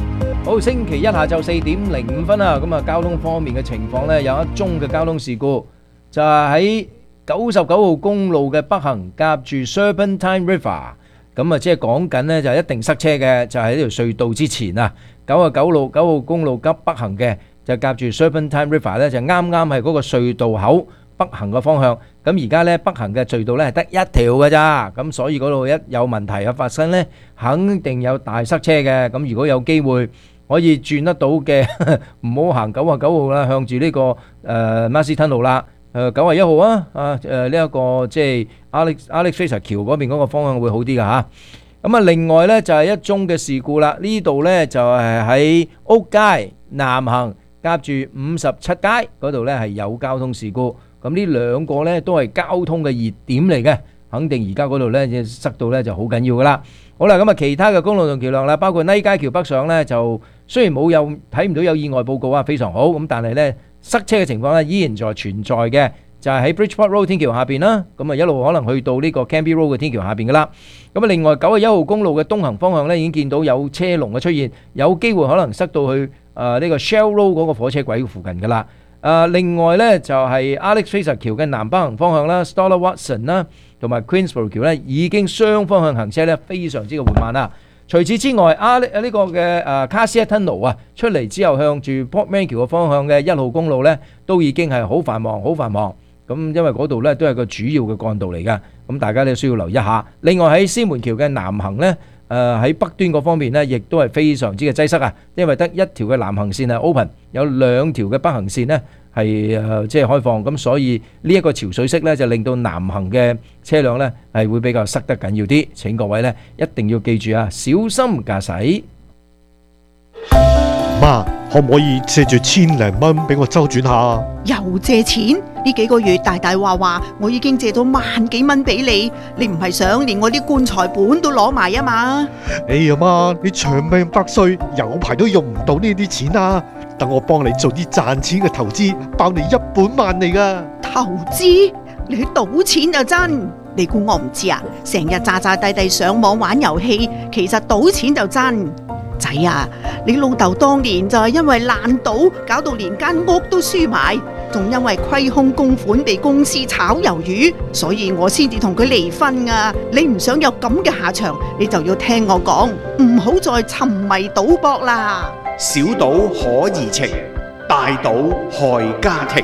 S3: 好，星期一下晝4:05啊，咁啊交通方面嘅情況呢，有一宗嘅交通事故，就係喺99號公路嘅北行夾住 Serpentine River， 咁啊即係講緊呢，就一定塞車嘅，就係呢條隧道之前啊，9號公路急北行嘅就夾住 Serpentine River 呢，就啱啱係嗰個隧道口北行嘅方向。咁而家呢，北行嘅隧道呢係得一條嘅咋，咁所以嗰度一有問題嘅發生呢，肯定有大塞車嘅。咁如果有機會可以轉得到嘅，唔好行99號啦，向住呢個Marsden路啦，91號啊，呢一個即係 Alex Fraser 橋嗰邊嗰個方向會好啲㗎嚇。咁啊，另外呢就係一宗嘅事故啦，呢度呢就係喺屋街南行夾住57街嗰度呢係有交通事故。咁呢兩個呢都係交通嘅熱點嚟嘅，肯定而家嗰度呢塞到呢就好緊要㗎啦。好啦，咁啊其他嘅公路同橋樑啦，包括尼街橋北上呢，就雖然睇唔到有意外報告啊，非常好。咁但係呢塞車嘅情況呢依然在存在嘅，就係喺 Bridgeport Road 天橋下邊啦。咁啊一路可能去到呢個 Canby Road 嘅天橋下邊㗎啦。咁啊另外91號公路嘅東行方向呢已經見到有車龍嘅出現，有機會可能塞到去呢個 Shell Road 嗰個火車軌附近㗎啦。另外呢就係 Alex Fraser 橋嘅南北行方向啦 ，Stoller Watson 啦，同埋 Queensborough 橋呢已經雙方向行車呢非常之嘅緩慢啦。除此之外，呢個嘅Cassia Tunnel 啊出嚟之後，向住 Portman 橋嘅方向嘅1號公路呢都已經係好繁忙，好繁忙。咁因為嗰度呢都係個主要嘅幹道嚟㗎，咁大家呢需要留意一下。另外喺獅門橋嘅南行呢，喺北端嗰方面呢，亦都係非常之嘅擠塞啊，因為得一條嘅南行線係 open， 有兩條嘅北行線呢係即係開放，咁所以呢一個潮水式呢，就令到南行嘅車輛呢係會比較塞得緊要啲。請各位呢一定要記住啊，小心駕駛。
S10: 媽，可唔可以借住1,000零蚊俾我周轉下？
S19: 又借錢？呢幾個月大話，我已經借到萬幾蚊俾你，你唔係想連我啲棺材本都攞埋啊嘛？
S10: 哎呀媽，你長命百歲，有排都用唔到呢啲錢啊！等我幫你做啲賺錢嘅投資，包你1本萬嚟噶。
S19: 投資？你去賭錢就真？你估我唔知啊？成日詐地上網玩遊戲，其實賭錢就真。仔啊，你老豆當年就係因為爛賭，搞到連間屋都輸埋，仲因為虧空公款被公司炒魷魚，所以我先至同佢離婚啊！你唔想有咁嘅下場，你就要聽我講，唔好再沉迷賭博啦。
S7: 小賭可怡情，大賭害家庭。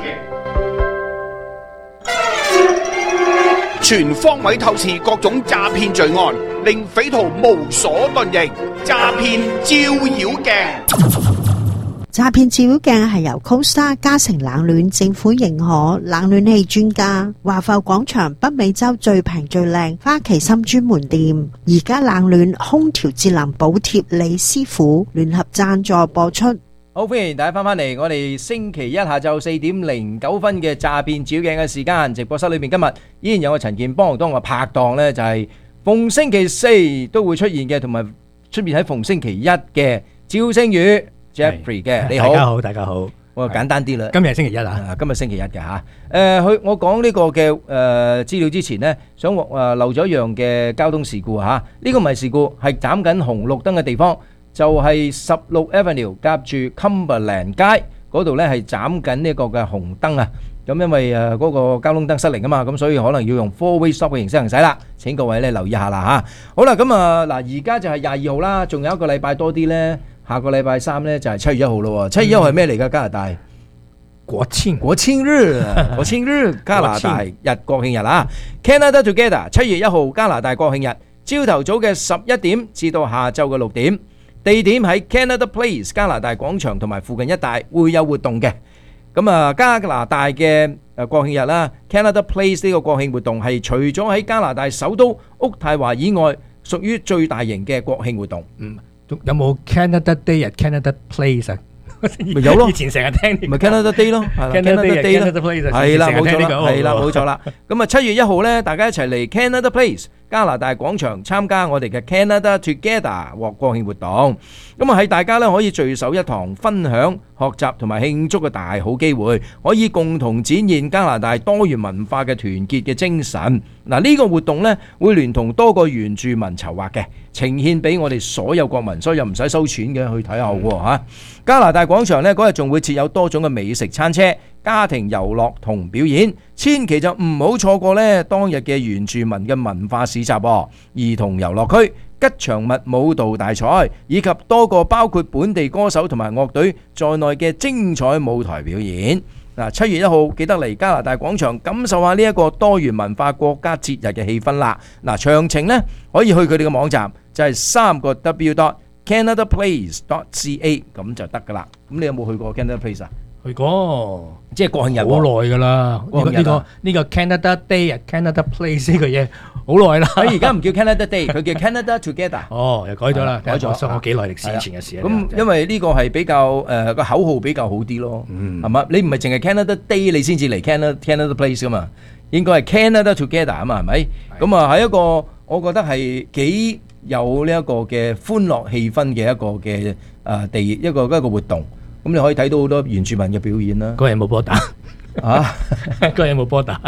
S7: 全方位透視各種詐騙罪案，令匪徒無所遁形。詐騙照妖鏡，
S20: 詐騙照妖鏡係由 Costa 嘉誠冷暖政府認可冷暖氣專家華埠廣場北美洲最平最靚花旗參專門店，而家冷暖空調節能補貼李師傅聯合贊助播出。
S3: 好，歡迎大家翻嚟我哋星期一下晝4:09嘅詐騙照妖鏡嘅時間，直播室裏面今日依然有我陳健邦當我拍檔呢，就係逢星期四都會出現嘅，同埋出面喺逢星期一嘅趙星宇 Jeffrey 嘅。你好，
S2: 大家好。
S3: 我簡單啲啦，
S2: 今日係星期一啊，
S3: 今日星期一嘅嚇。我講呢個嘅資料之前呢，想漏咗一樣嘅交通事故嚇。呢個唔係事故，係斬緊紅綠燈嘅地方，就係16 Avenue 夾住 Cumberland 街嗰度呢，係斬緊呢個嘅紅燈啊。咁因為嗰個交通燈失靈啊嘛，咁所以可能要用 four-way stop 嘅形式行駛啦。請各位咧留意下啦嚇。好啦，咁啊嗱，而家就係22號啦，仲有一個禮拜多啲呢。下個禮拜3呢就係7月1號咯。7月1號係咩嚟㗎？加拿大國慶日，加拿大日國慶日啊 ！Canada Together 7月1號加拿大國慶日，朝頭早嘅11點至到下晝嘅6點，地點喺 Canada Place 加拿大廣場同埋附近一帶會有活動嘅。咁啊，加拿大嘅國慶日啦 ，Canada Place 呢個國慶活動係除咗喺加拿大首都渥太華以外，屬於最大型嘅國慶活動。
S2: 有冇 Canada Day 啊 ？Canada Place 啊？
S3: 咪有咯，
S2: 以前成日聽
S3: 咪 Canada Day 咯，係啦
S2: ，Canada Day 啦，
S3: 係啦，冇錯啦，咁啊7月1號咧，大家一齊嚟 Canada Place 加拿大廣場參加我哋嘅 Canada Together 國慶活動。咁啊，係大家咧可以聚首一堂，分享、學習同埋慶祝嘅大好機會，可以共同展現加拿大多元文化嘅團結嘅精神。嗱，呢個活動呢會聯同多個原住民籌劃嘅，呈獻俾我哋所有國民，所以又唔使收錢嘅，去睇下喎嚇。加拿大廣場呢嗰日仲會設有多種嘅美食餐車、家庭遊樂同表演，千祈就唔好錯過呢當日嘅原住民嘅文化市集、兒童遊樂區、吉祥物舞蹈大賽，以及多個包括本地歌手同埋樂隊在內嘅精彩舞台表演。嗱，7月1號記得嚟加拿大廣場感受下呢一個多元文化國家節日嘅氣氛啦。嗱，詳情呢可以去佢哋嘅網站，就係3w.canadaplace.ca 咁就得噶啦。咁你有冇去過 Canada Place 啊？
S2: 去過，
S3: 即係國慶日
S2: 好耐噶啦。呢個 Canada Day Canada Place 呢個嘢好耐啦。
S3: 佢而家唔叫 Canada Day， 佢叫 Canada Together。
S2: 哦，又改咗啦，
S3: 改咗。
S2: 我幾耐歷史以前嘅事。
S3: 咁因為呢個係比較個口號比較好啲咯，係嘛？你唔係淨係 Canada Day 你先至嚟 Canada Place 噶嘛？應該係 Canada Together 啊嘛，係咪？咁啊係一個我覺得係幾有呢一個嘅歡樂氣氛嘅一個嘅一個活動。咁你可以睇到好多原住民嘅表演啦。
S2: 嗰日冇波打啊！嗰日冇波打。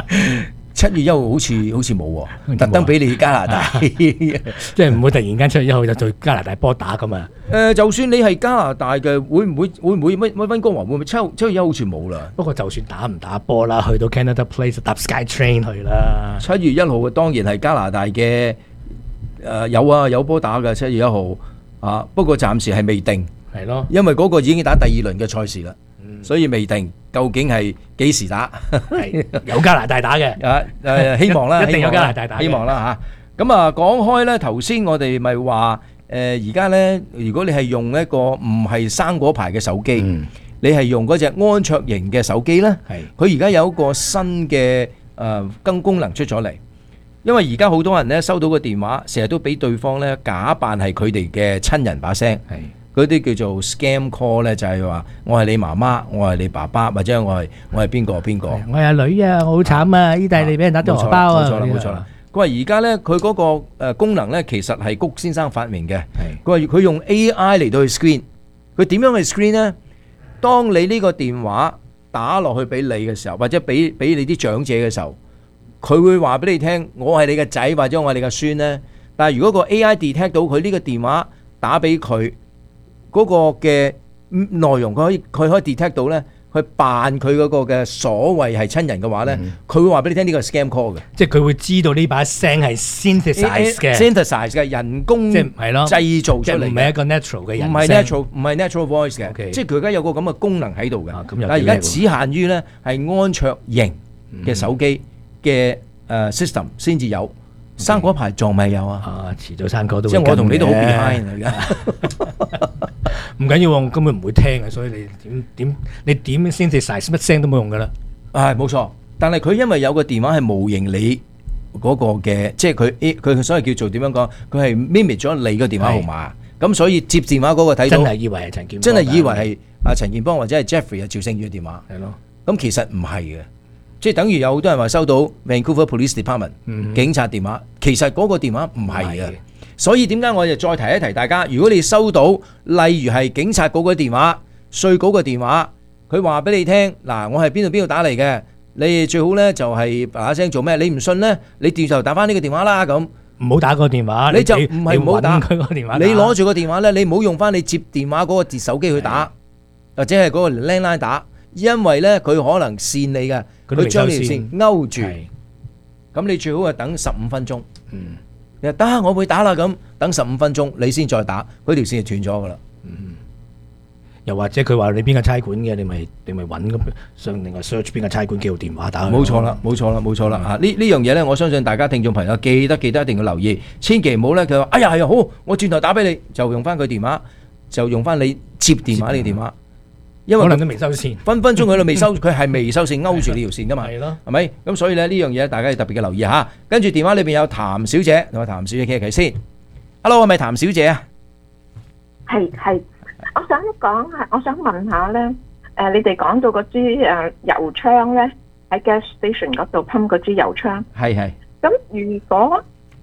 S3: 7月1號好似冇喎，特登俾你加拿大，
S2: 即係唔會突然間7月1號就做加拿大波打咁啊！
S3: 就算你係加拿大嘅，會唔會乜溫哥華會唔會7月1號好似冇啦？
S2: 不過就算打唔打波啦，去到 Canada Place 搭 SkyTrain 去啦。
S3: 7月1號嘅當然係加拿大嘅有波打嘅7月1號啊，不過暫時係未定。
S2: 係咯，
S3: 因為嗰個已經打第2輪嘅賽事啦，所以未定究竟係幾時打。
S2: 有加拿大打嘅，
S3: 希望啦，
S2: 一定有加拿大打，
S3: 希望啦嚇。咁啊，講開咧，頭先我哋咪話而家咧，如果你係用一個唔係生果牌嘅手機，你係用嗰隻安卓型嘅手機咧，佢而家有一個新嘅更功能出咗嚟。因為而家好多人咧收到個電話，成日都俾對方咧假扮係佢哋嘅親人把聲。嗰啲叫做 scam call 咧，就係話我係你媽媽，我係你爸爸，或者我係邊個？我
S2: 係阿女啊，我好慘啊！意大利俾人打咗荷包啊！
S3: 冇錯啦。佢話而家咧，佢嗰個功能咧，其實係谷先生發明嘅。佢話佢用 AI 嚟到去 screen，佢點樣去 screen 咧？當你呢個電話打落去俾你嘅時候，或者俾你啲長者嘅時候，佢會話俾你聽，我係你嘅仔或者我係你嘅孫咧。但係如果個 AI detect 到佢呢個電話打俾佢，嗰個嘅內容佢可以 detect 到咧，去扮佢嗰個嘅所謂係親人嘅話咧，佢會話俾你聽呢個係 scam call 嘅，
S2: 即係佢會知道呢把聲係 synthesize
S3: 嘅人工
S2: 即係咯
S3: 製造出嚟，
S2: 唔係一個 natural 嘅人
S3: 聲，唔係 natural voice 嘅，即係佢而家有個咁嘅功能喺度嘅，但係而家只限於咧係安卓型嘅手機嘅system 先至有。生果牌仲未有啊！
S2: 遲早生果都會
S3: 即係我同你都好 behind 而家。
S2: 唔緊要，我根本唔會聽嘅，所以你點先至曬乜聲都冇用噶啦。
S3: 係冇錯，但係佢因為有個電話係模擬你嗰個嘅，即係佢所謂叫做點樣講，佢係 mimic 咗你個電話號碼，咁所以接電話嗰個睇到
S2: 真係以為係陳健邦，
S3: 真係以為係阿陳健邦或者係 Jeffrey 啊趙勝宇嘅電話。
S2: 係咯，
S3: 咁其實唔係嘅。即係等於有好多人話收到 Vancouver Police Department 警察電話，其實嗰個電話唔係嘅，所以點解我哋再提一提大家？如果你收到例如係警察局嘅電話、稅局嘅電話，佢話俾你聽嗱，我係邊度打嚟嘅，你最好咧就係嗱聲做咩？你唔信咧，你掉頭打翻呢個電話啦咁。
S2: 唔好打個電話，
S3: 你就唔係唔好打
S2: 佢個電話，
S3: 你攞住個電話咧，你唔好用翻你接電話嗰個手機去打，或者係嗰個 landline 打，因為咧佢可能線你嘅。佢將呢條線勾住，咁你最好係等15分鐘。你話得，我會打啦，咁等15分鐘，你先再打，嗰條線就斷咗噶啦。
S2: 又或者佢話你邊個差館嘅，你咪揾咁上另外 search 邊個差館叫電話打。
S3: 冇錯啦，冇錯啦，冇錯啦。呢樣嘢咧，我相信大家聽眾朋友記得一定要留意，千祈唔好咧。佢話哎呀係啊，好，我轉頭打俾你，就用翻佢電話，就用翻你接電話呢個電話。因為
S2: 可能都未收線，
S3: 分鐘佢都未收，佢係未收線勾住呢條線噶嘛，
S2: 係咯，
S3: 係咪？咁所以咧呢樣嘢大家要特別嘅留意嚇。跟住電話裏邊有譚小姐，同埋譚小姐傾下偈先。Hello，係咪譚小姐啊？
S21: 係，我想講下，我想問下咧，你哋講到嗰支油槍咧，喺 gas station 嗰度噴嗰支油槍，
S3: 係。
S21: 咁如果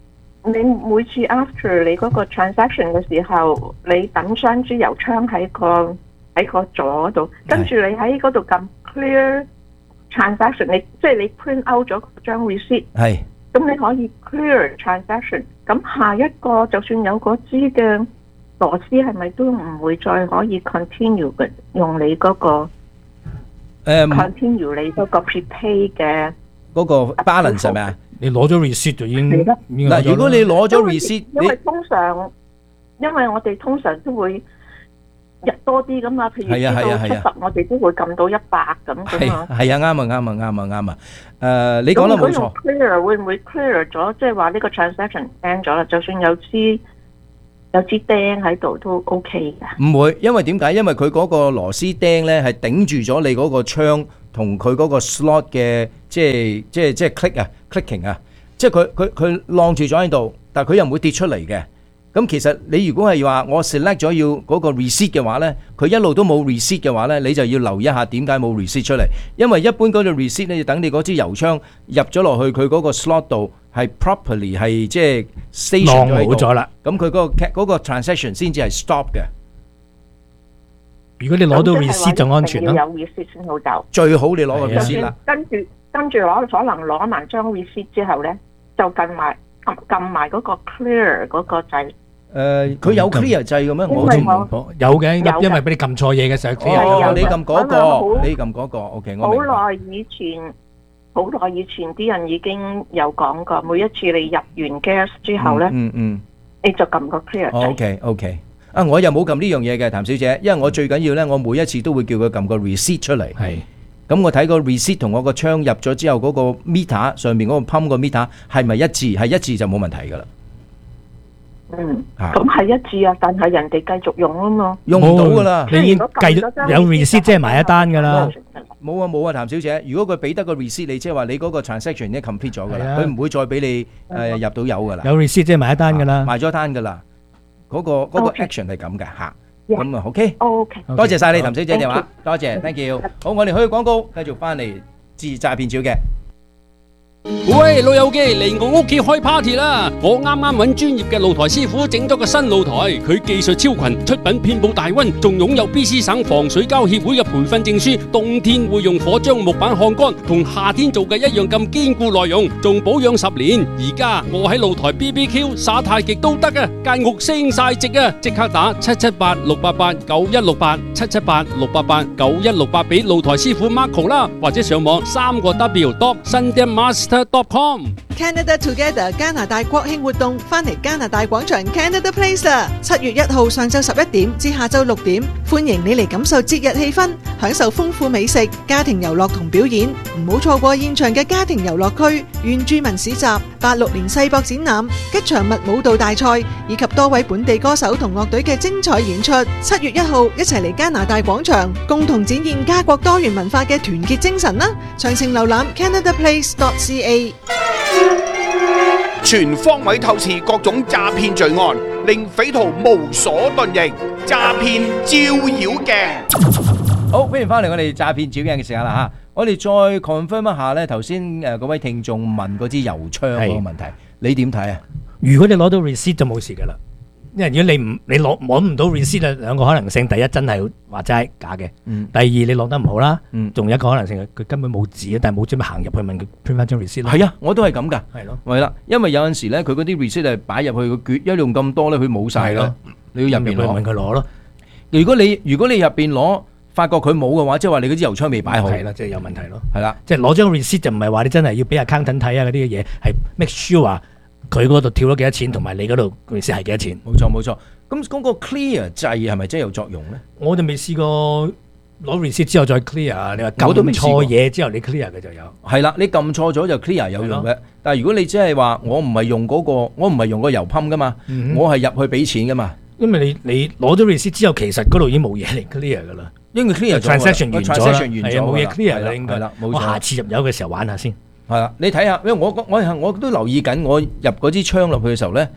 S21: 你每次 after 你嗰個 transaction 嘅時候，你等雙支郵槍喺個左度，跟住你喺嗰度撳 clear transaction， 即係你 print out 咗張 receipt， 係，咁你可以 clear transaction， 咁下一個就算有嗰支嘅螺絲係咪都唔會再可以 continue 嘅用你嗰個continue 你嗰個 prepay 嘅
S3: 嗰個 balance 係咪啊？
S2: 你攞咗 receipt 就已經
S3: 嗱，如果你攞咗 receipt，
S21: 因為我哋通常都會入多啲噶嘛，譬如到70，我哋都會撳到100咁噶嘛。係啊，啱啊。你講得冇錯。clear 會唔會 clear 咗？即係話呢個 transaction end 咗啦，就算有支釘喺度都 OK 嘅。唔會，因為點解？因為佢嗰個螺絲釘咧係頂住咗你嗰個窗同佢嗰個 slot 嘅，即係 clicking 啊，即係佢晾住咗喺度，但係佢又唔會跌出嚟嘅。咁其實你如果係話我 select 咗要嗰個 receipt 嘅話咧，佢一路都冇 receipt 嘅話咧，你就要留意一下點解冇 receipt 出嚟。因為一般嗰個 receipt 咧，要等你嗰支郵槍入咗落去佢嗰個 slot 度係 properly 係即係 station 咗喺度，晾好咗啦。咁佢嗰個 transaction 先至係 stop 嘅。如果你攞到 receipt 就安全咯。有 receipt 先好走。最好你攞個 receipt 啦。跟住可能攞埋張 receipt 之後咧，就撳埋嗰個 clear 嗰個掣。佢有 clear 掣嘅咩？我知有嘅，因為俾你撳錯嘢嘅時候 clear。你撳嗰個，OK， 我明白。好耐以前啲人已經有講過，每一次你入完 gas 之後咧，你就撳個 clear 掣。OK。我又冇撳呢樣嘢嘅，譚小姐，因為我最緊要咧，我每一次都會叫佢撳個 receipt 出嚟。係。咁我睇個 receipt 同我個槍入咗之後嗰個 meter 上面嗰個 pump 個 meter 係咪一致？係一致就冇問題㗎啦。咁係一致啊，但係人哋繼續用啊嘛，用唔到㗎啦。你已經計有 receipt 即係埋一單㗎啦。冇啊，譚小姐，如果佢俾得個 receipt 你，即係話你嗰個 transaction 已經 complete 咗㗎啦，佢唔會再俾你入到油㗎啦。有 receipt 即係埋一單㗎啦，埋咗單㗎啦。嗰個 action 係咁嘅嚇。咁啊 ，OK，多謝晒你，譚小姐電話，多謝 ，thank you。好，我哋去廣告，繼續翻嚟治詐騙小嘅。
S1: 喂，老友記嚟我屋企開 party 啦！我啱啱揾專業嘅露台師傅整咗個新露台，佢技術超群，出品遍布大溫，仲擁有 BC 省防水膠協會嘅培訓證書。冬天會用火將木板烘乾，同夏天做嘅一樣咁堅固耐用，仲保養10年。而家我喺露台 BBQ 耍太極都得啊！間屋升晒值啊！即刻打778-688-9168，778-688-9168俾露台師傅 Marco 啦，或者上網3W.sundanmaster.com。
S6: Canada Together 加拿大國慶活動翻嚟加拿大廣場 Canada Place 啦！7月1號上晝11點至下晝6點，歡迎你嚟感受節日氣氛，享受豐富美食、家庭遊樂同表演。唔好錯過現場嘅家庭遊樂區、原住民市集、86年世博展覽、吉祥物舞蹈大賽，以及多位本地歌手同樂隊嘅精彩演出。7月1號一齊嚟加拿大廣場，共同展現家國多元文化嘅團結精神啦！詳情瀏覽 canadaplace.ca。
S7: 全方位透視各種詐騙罪案，令匪徒無所遁形。詐騙照妖鏡。
S3: 好，歡迎翻嚟我哋詐騙照妖鏡嘅時間啦嚇！我哋再 confirm 一下咧，頭先嗰位聽眾問嗰支郵槍嗰個問題，你點睇啊？如果你攞到 receipt 就冇事噶啦。因為如果你攞唔到 receipt 啊，兩個可能性，第一真係話齋假嘅，第二你攞得唔好啦，仲有一個可能性佢根本冇紙啊，但係冇專門行入去問佢 print 翻張 receipt。係啊，我都係咁㗎，係咯，係啦，因為有陣時咧，佢嗰啲 receipt 係擺入去個卷，一用咁多咧，佢冇晒咯，你要入邊攞問佢攞咯。如果你入邊攞，發覺佢冇嘅話，即係話你嗰支郵槍未擺好，係啦，即係有問題咯，係啦，即係攞張 receipt 就唔係話你真係要俾 accountant 睇啊嗰啲嘅嘢，係 make sure 話佢嗰度跳咗幾多錢，同埋你嗰度 receipt 係幾多錢？冇錯冇錯。咁嗰個 clear 掣係咪真係有作用咧？我就未試過攞 receipt 之後再 clear。你話撳錯嘢之後你 clear 嘅就有。係啦，你撳錯咗就 clear 有用嘅。但係如果你即係話我唔係用嗰個，我唔係用個油泵噶嘛，我係入去俾錢噶嘛。因為你攞咗 receipt 之後，其實嗰度已經冇嘢嚟 clear 噶啦。因為 clear transaction 完咗啦，係冇嘢 clear 啦，應該。我下次入油嘅時候玩下先。係啦，你睇下，因為我都留意緊，我入嗰支槍落去嘅時候咧，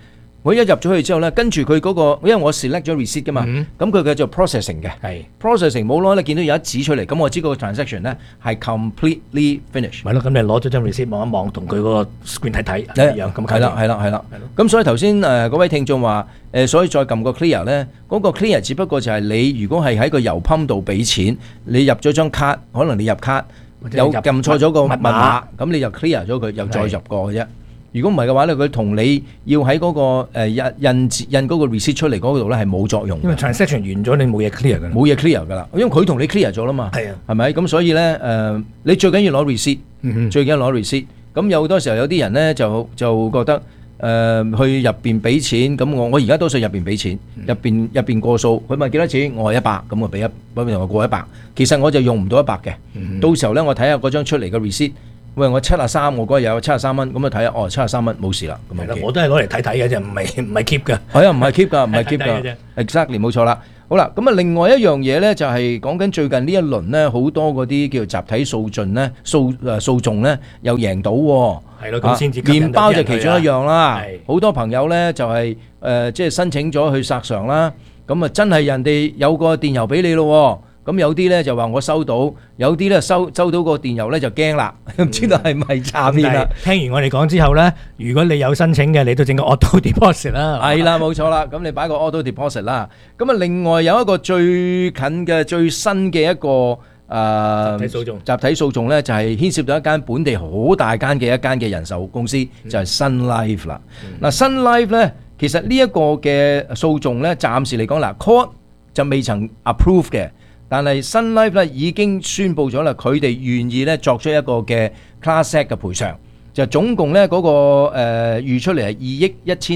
S3: 佢一入咗去之後咧，跟住佢嗰個，因為我 select 咗 receipt 噶嘛，咁佢嘅就 processing 嘅，processing 冇耐咧，見到有一紙出嚟，咁我知個 transaction 咧係 completely finish。
S2: 係咯，咁你攞咗張 receipt 望一望，同佢嗰個 screen 睇一樣咁。
S3: 係啦。咁所以頭先嗰位聽眾話所以再撳個 clear 咧，嗰個 clear 只不過就係你如果係喺個油泵度俾錢，你入咗張卡，可能你入卡有撳錯咗個密碼，咁你就 clear 咗佢，又再入過嘅啫。如果唔係嘅話咧，佢同你要喺嗰個印嗰個 receipt 出嚟嗰度咧係冇作用。
S2: 因為 transaction 完咗，你冇嘢 clear 㗎啦。
S3: 冇嘢 clear 㗎啦，因為佢同你 clear 咗啦嘛。係啊，係咪？咁所以咧你最緊要攞 receipt，最緊要攞 receipt。咁有好多時候有啲人咧就覺得去入邊俾錢，咁我而家多數入邊俾錢，入邊過數，佢問幾多錢，我係100，咁我俾同我過100。其實我就用唔到100嘅，到時候咧我睇下嗰張出嚟嘅 receipt。喂，我73，我嗰日有73蚊，咁啊睇下，73蚊冇事啦。咁
S2: 我都係攞嚟睇睇嘅啫，唔係 keep 㗎。
S3: 係啊，唔係 keep 㗎，唔係 keep 㗎。Exactly 冇錯啦。好啦，咁啊另外一樣嘢咧就係講緊最近呢一輪咧好多嗰啲叫集體訴訟咧訴訟咧又贏到喎。係咯，咁先至麵包就其中一樣啦。好多朋友咧就係即係申請咗去索償啦，咁啊真係人哋有個電郵俾你咯。咁有啲咧就話我收到，有啲咧收到個電郵咧就驚啦，唔知道係咪詐騙啦。
S2: 聽完我哋講之後咧，如果你有申請嘅，你都整個 auto deposit 啦。
S3: 係啦，冇錯啦，咁你擺個 auto deposit 啦。咁啊，另外有一個最近嘅最新嘅一個集體訴訟咧，就係牽涉到一間本地好大間嘅人壽公司，就係 Sun Life 啦。嗱，Sun Life 咧，其實呢一個嘅訴訟咧，暫時嚟講嗱 ，court 就未曾 approve 嘅。但係 Sun Life 咧已經宣布咗啦，佢哋願意咧作出一個嘅 class act 嘅賠償，就總共咧嗰個預出嚟係2億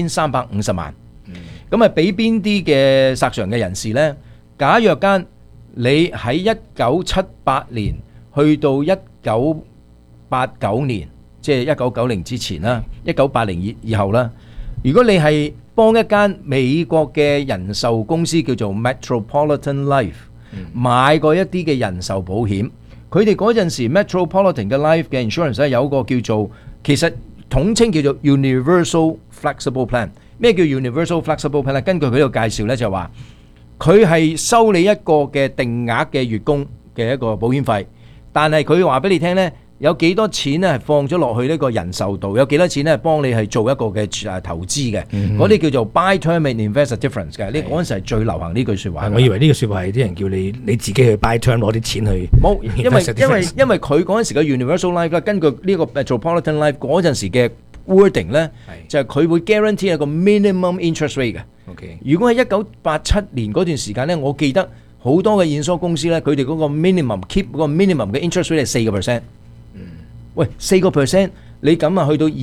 S3: 1350萬。咁啊，俾邊啲嘅索償嘅人士咧？假若間你喺1978年去到1989年，即係1990之前啦，1980以後啦，如果你係幫一間美國嘅人壽公司叫做 Metropolitan Life。買過一啲嘅人壽保險，佢哋嗰陣時 Metropolitan 嘅 Life 嘅 insurance 咧有一個叫做，其實統稱叫做 Universal Flexible Plan。咩叫 Universal Flexible Plan 咧？根據佢呢個介紹咧就話，佢係收你一個嘅定額嘅月供嘅一個保險費，但係佢話俾你聽咧，有幾多錢咧係放咗落去呢個人壽度，有幾多錢咧係幫你係做一個嘅投資嘅，嗰啲叫做 buy term and invest difference 嘅。呢嗰陣時係最流行呢句説話。
S2: 我以為呢句説話係啲人叫你自己去 buy term 攞啲錢去。
S3: 冇，因為佢嗰陣時嘅 Universal Life 咧，根據呢個 Metropolitan Life 嗰陣時嘅 wording 咧，就係佢會 guarantee 一個 minimum interest rate 嘅。如果喺1987年嗰段時間咧，我記得好多嘅驗收公司咧，佢哋嗰個 minimum keep 嗰個 minimum 嘅 interest rate 係4%。喂，4%，你咁啊去到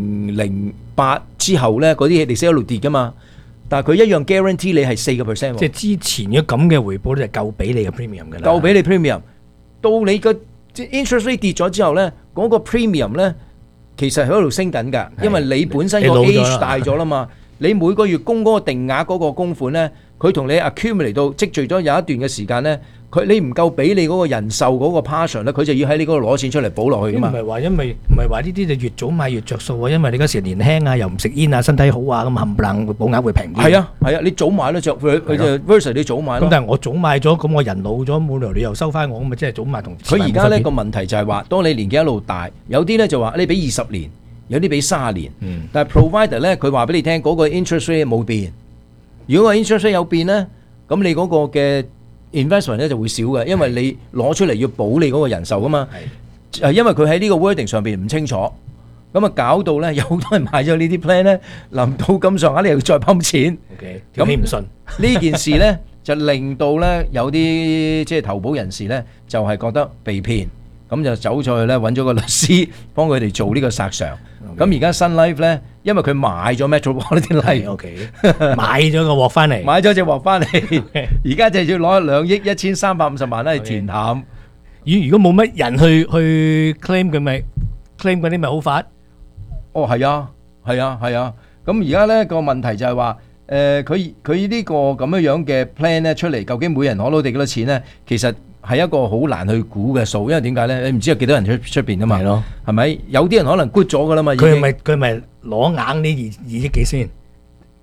S3: 2008之後咧，嗰啲利息一路跌噶嘛，但係佢一樣 guarantee 你係4%。
S2: 即係之前嘅咁嘅回報咧，就夠俾你嘅 premium 㗎啦。
S3: 夠俾你 premium， 到你個 interest rate 跌咗之後咧，嗰個 premium 咧其實喺度升緊㗎，因為你本身個 age 大咗啦嘛，你每個月供嗰個定額嗰個供款咧，佢同你 accumulate 到積聚咗有一段嘅時間咧。你唔夠俾你嗰個人壽嗰個 portion 咧，佢就要喺你嗰度攞錢出嚟補落去噶嘛。唔係話因為唔係話呢啲就越早買越着數啊，因為你嗰時年輕啊，又唔食煙啊，身體好啊，咁冚唪唥保額會平啲。係啊，你早買咯，佢就 versus 你早買咯。咁但係我早買咗，咁我人老咗冇理由你又收翻我，咁咪即係早買同。佢而家呢個問題就係話，當你年紀一路大，有啲咧就話你俾20年，有啲俾30年。但係 provider 咧，佢話俾你聽嗰個 interest rate 冇變。如果個 interest rate 有變咧，咁你嗰個嘅investment 咧就會少嘅，因為你攞出嚟要保你嗰個人壽噶嘛。因為佢喺呢個 wording 上邊唔清楚，咁啊搞到咧有好多人買咗呢啲 plan 咧，臨到咁上下你又要再泵錢。咁你唔信呢件事咧，就令到咧有啲即係投保人士咧就係覺得被騙，咁就走咗去咧揾咗個律師幫佢哋做呢個索償。咁而家 Sun Life 咧，因為佢買咗 Metropolitan Life， 買咗個鑊翻嚟，買咗隻鑊翻嚟，而家就要攞2億1350萬咧去填淡。如果冇乜人去 claim 佢咪 claim 嗰啲咪好發？哦，係啊。咁而家咧個問題就係話，佢呢個咁樣嘅 plan 咧出嚟，究竟每人攞到幾多錢咧？其實係一個好難去估嘅數，因為點解咧？你唔知有幾多人出邊啊嘛？係咯，係咪？有啲人可能 good 咗噶啦嘛。佢咪攞硬呢2億幾先？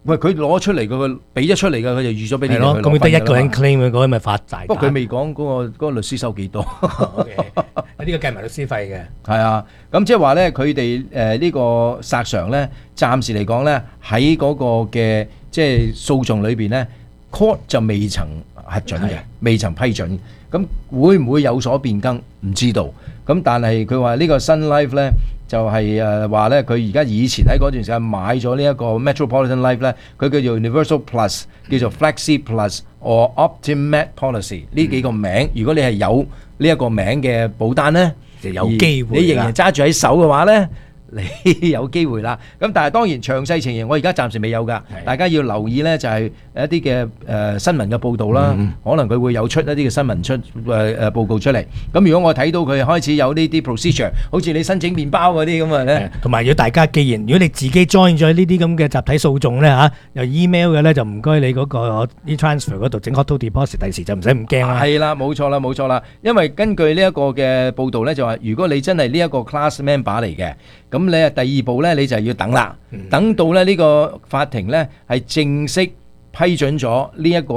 S3: 喂，佢攞出嚟佢俾咗出嚟嘅，佢就預咗俾你。係咯，
S2: 咁得一個人 claim 嗰啲咪發債。
S3: 不過佢未講嗰個律師收幾多。
S2: 呢個計埋律師費嘅。
S3: 係啊，咁即係話咧，佢哋呢個索償咧，暫時嚟講咧，喺嗰個嘅即係訴訟裏邊咧 ，court 就未曾核准嘅，未曾批准。咁會唔會有所變更？唔知道。咁但係佢話呢個 Sun Life 咧，就係話咧，佢而家以前喺嗰段時間買咗呢一個 Metropolitan Life 咧，佢叫做 Universal Plus， 叫做 Flexi Plus or Optimat Policy 呢幾個名。如果你係有呢一個名嘅保單咧，
S2: 就有機會。
S3: 你仍然揸住喺手嘅話咧，你有機會啦。咁但係當然詳細情形我而家暫時未有㗎，大家要留意咧就係一啲嘅新聞嘅報導啦，可能佢會有出一啲嘅新聞報告出嚟。咁如果我睇到佢開始有呢啲 procedure， 好似你申請麵包嗰啲咁啊咧，
S2: 同埋如果大家既然如果你自己 join 咗呢啲咁嘅集體訴訟咧嚇，又 email 嘅咧就唔該你嗰個 e-transfer 嗰度整 auto deposit， 第時就唔使咁驚啦。
S3: 係啦，冇錯啦，冇錯啦。因為根據呢一個嘅報導咧，就話如果你真係呢一個 class member 嚟嘅，咁你係第二步咧，你就要等啦，等到咧呢個法庭咧係正式批准咗呢一個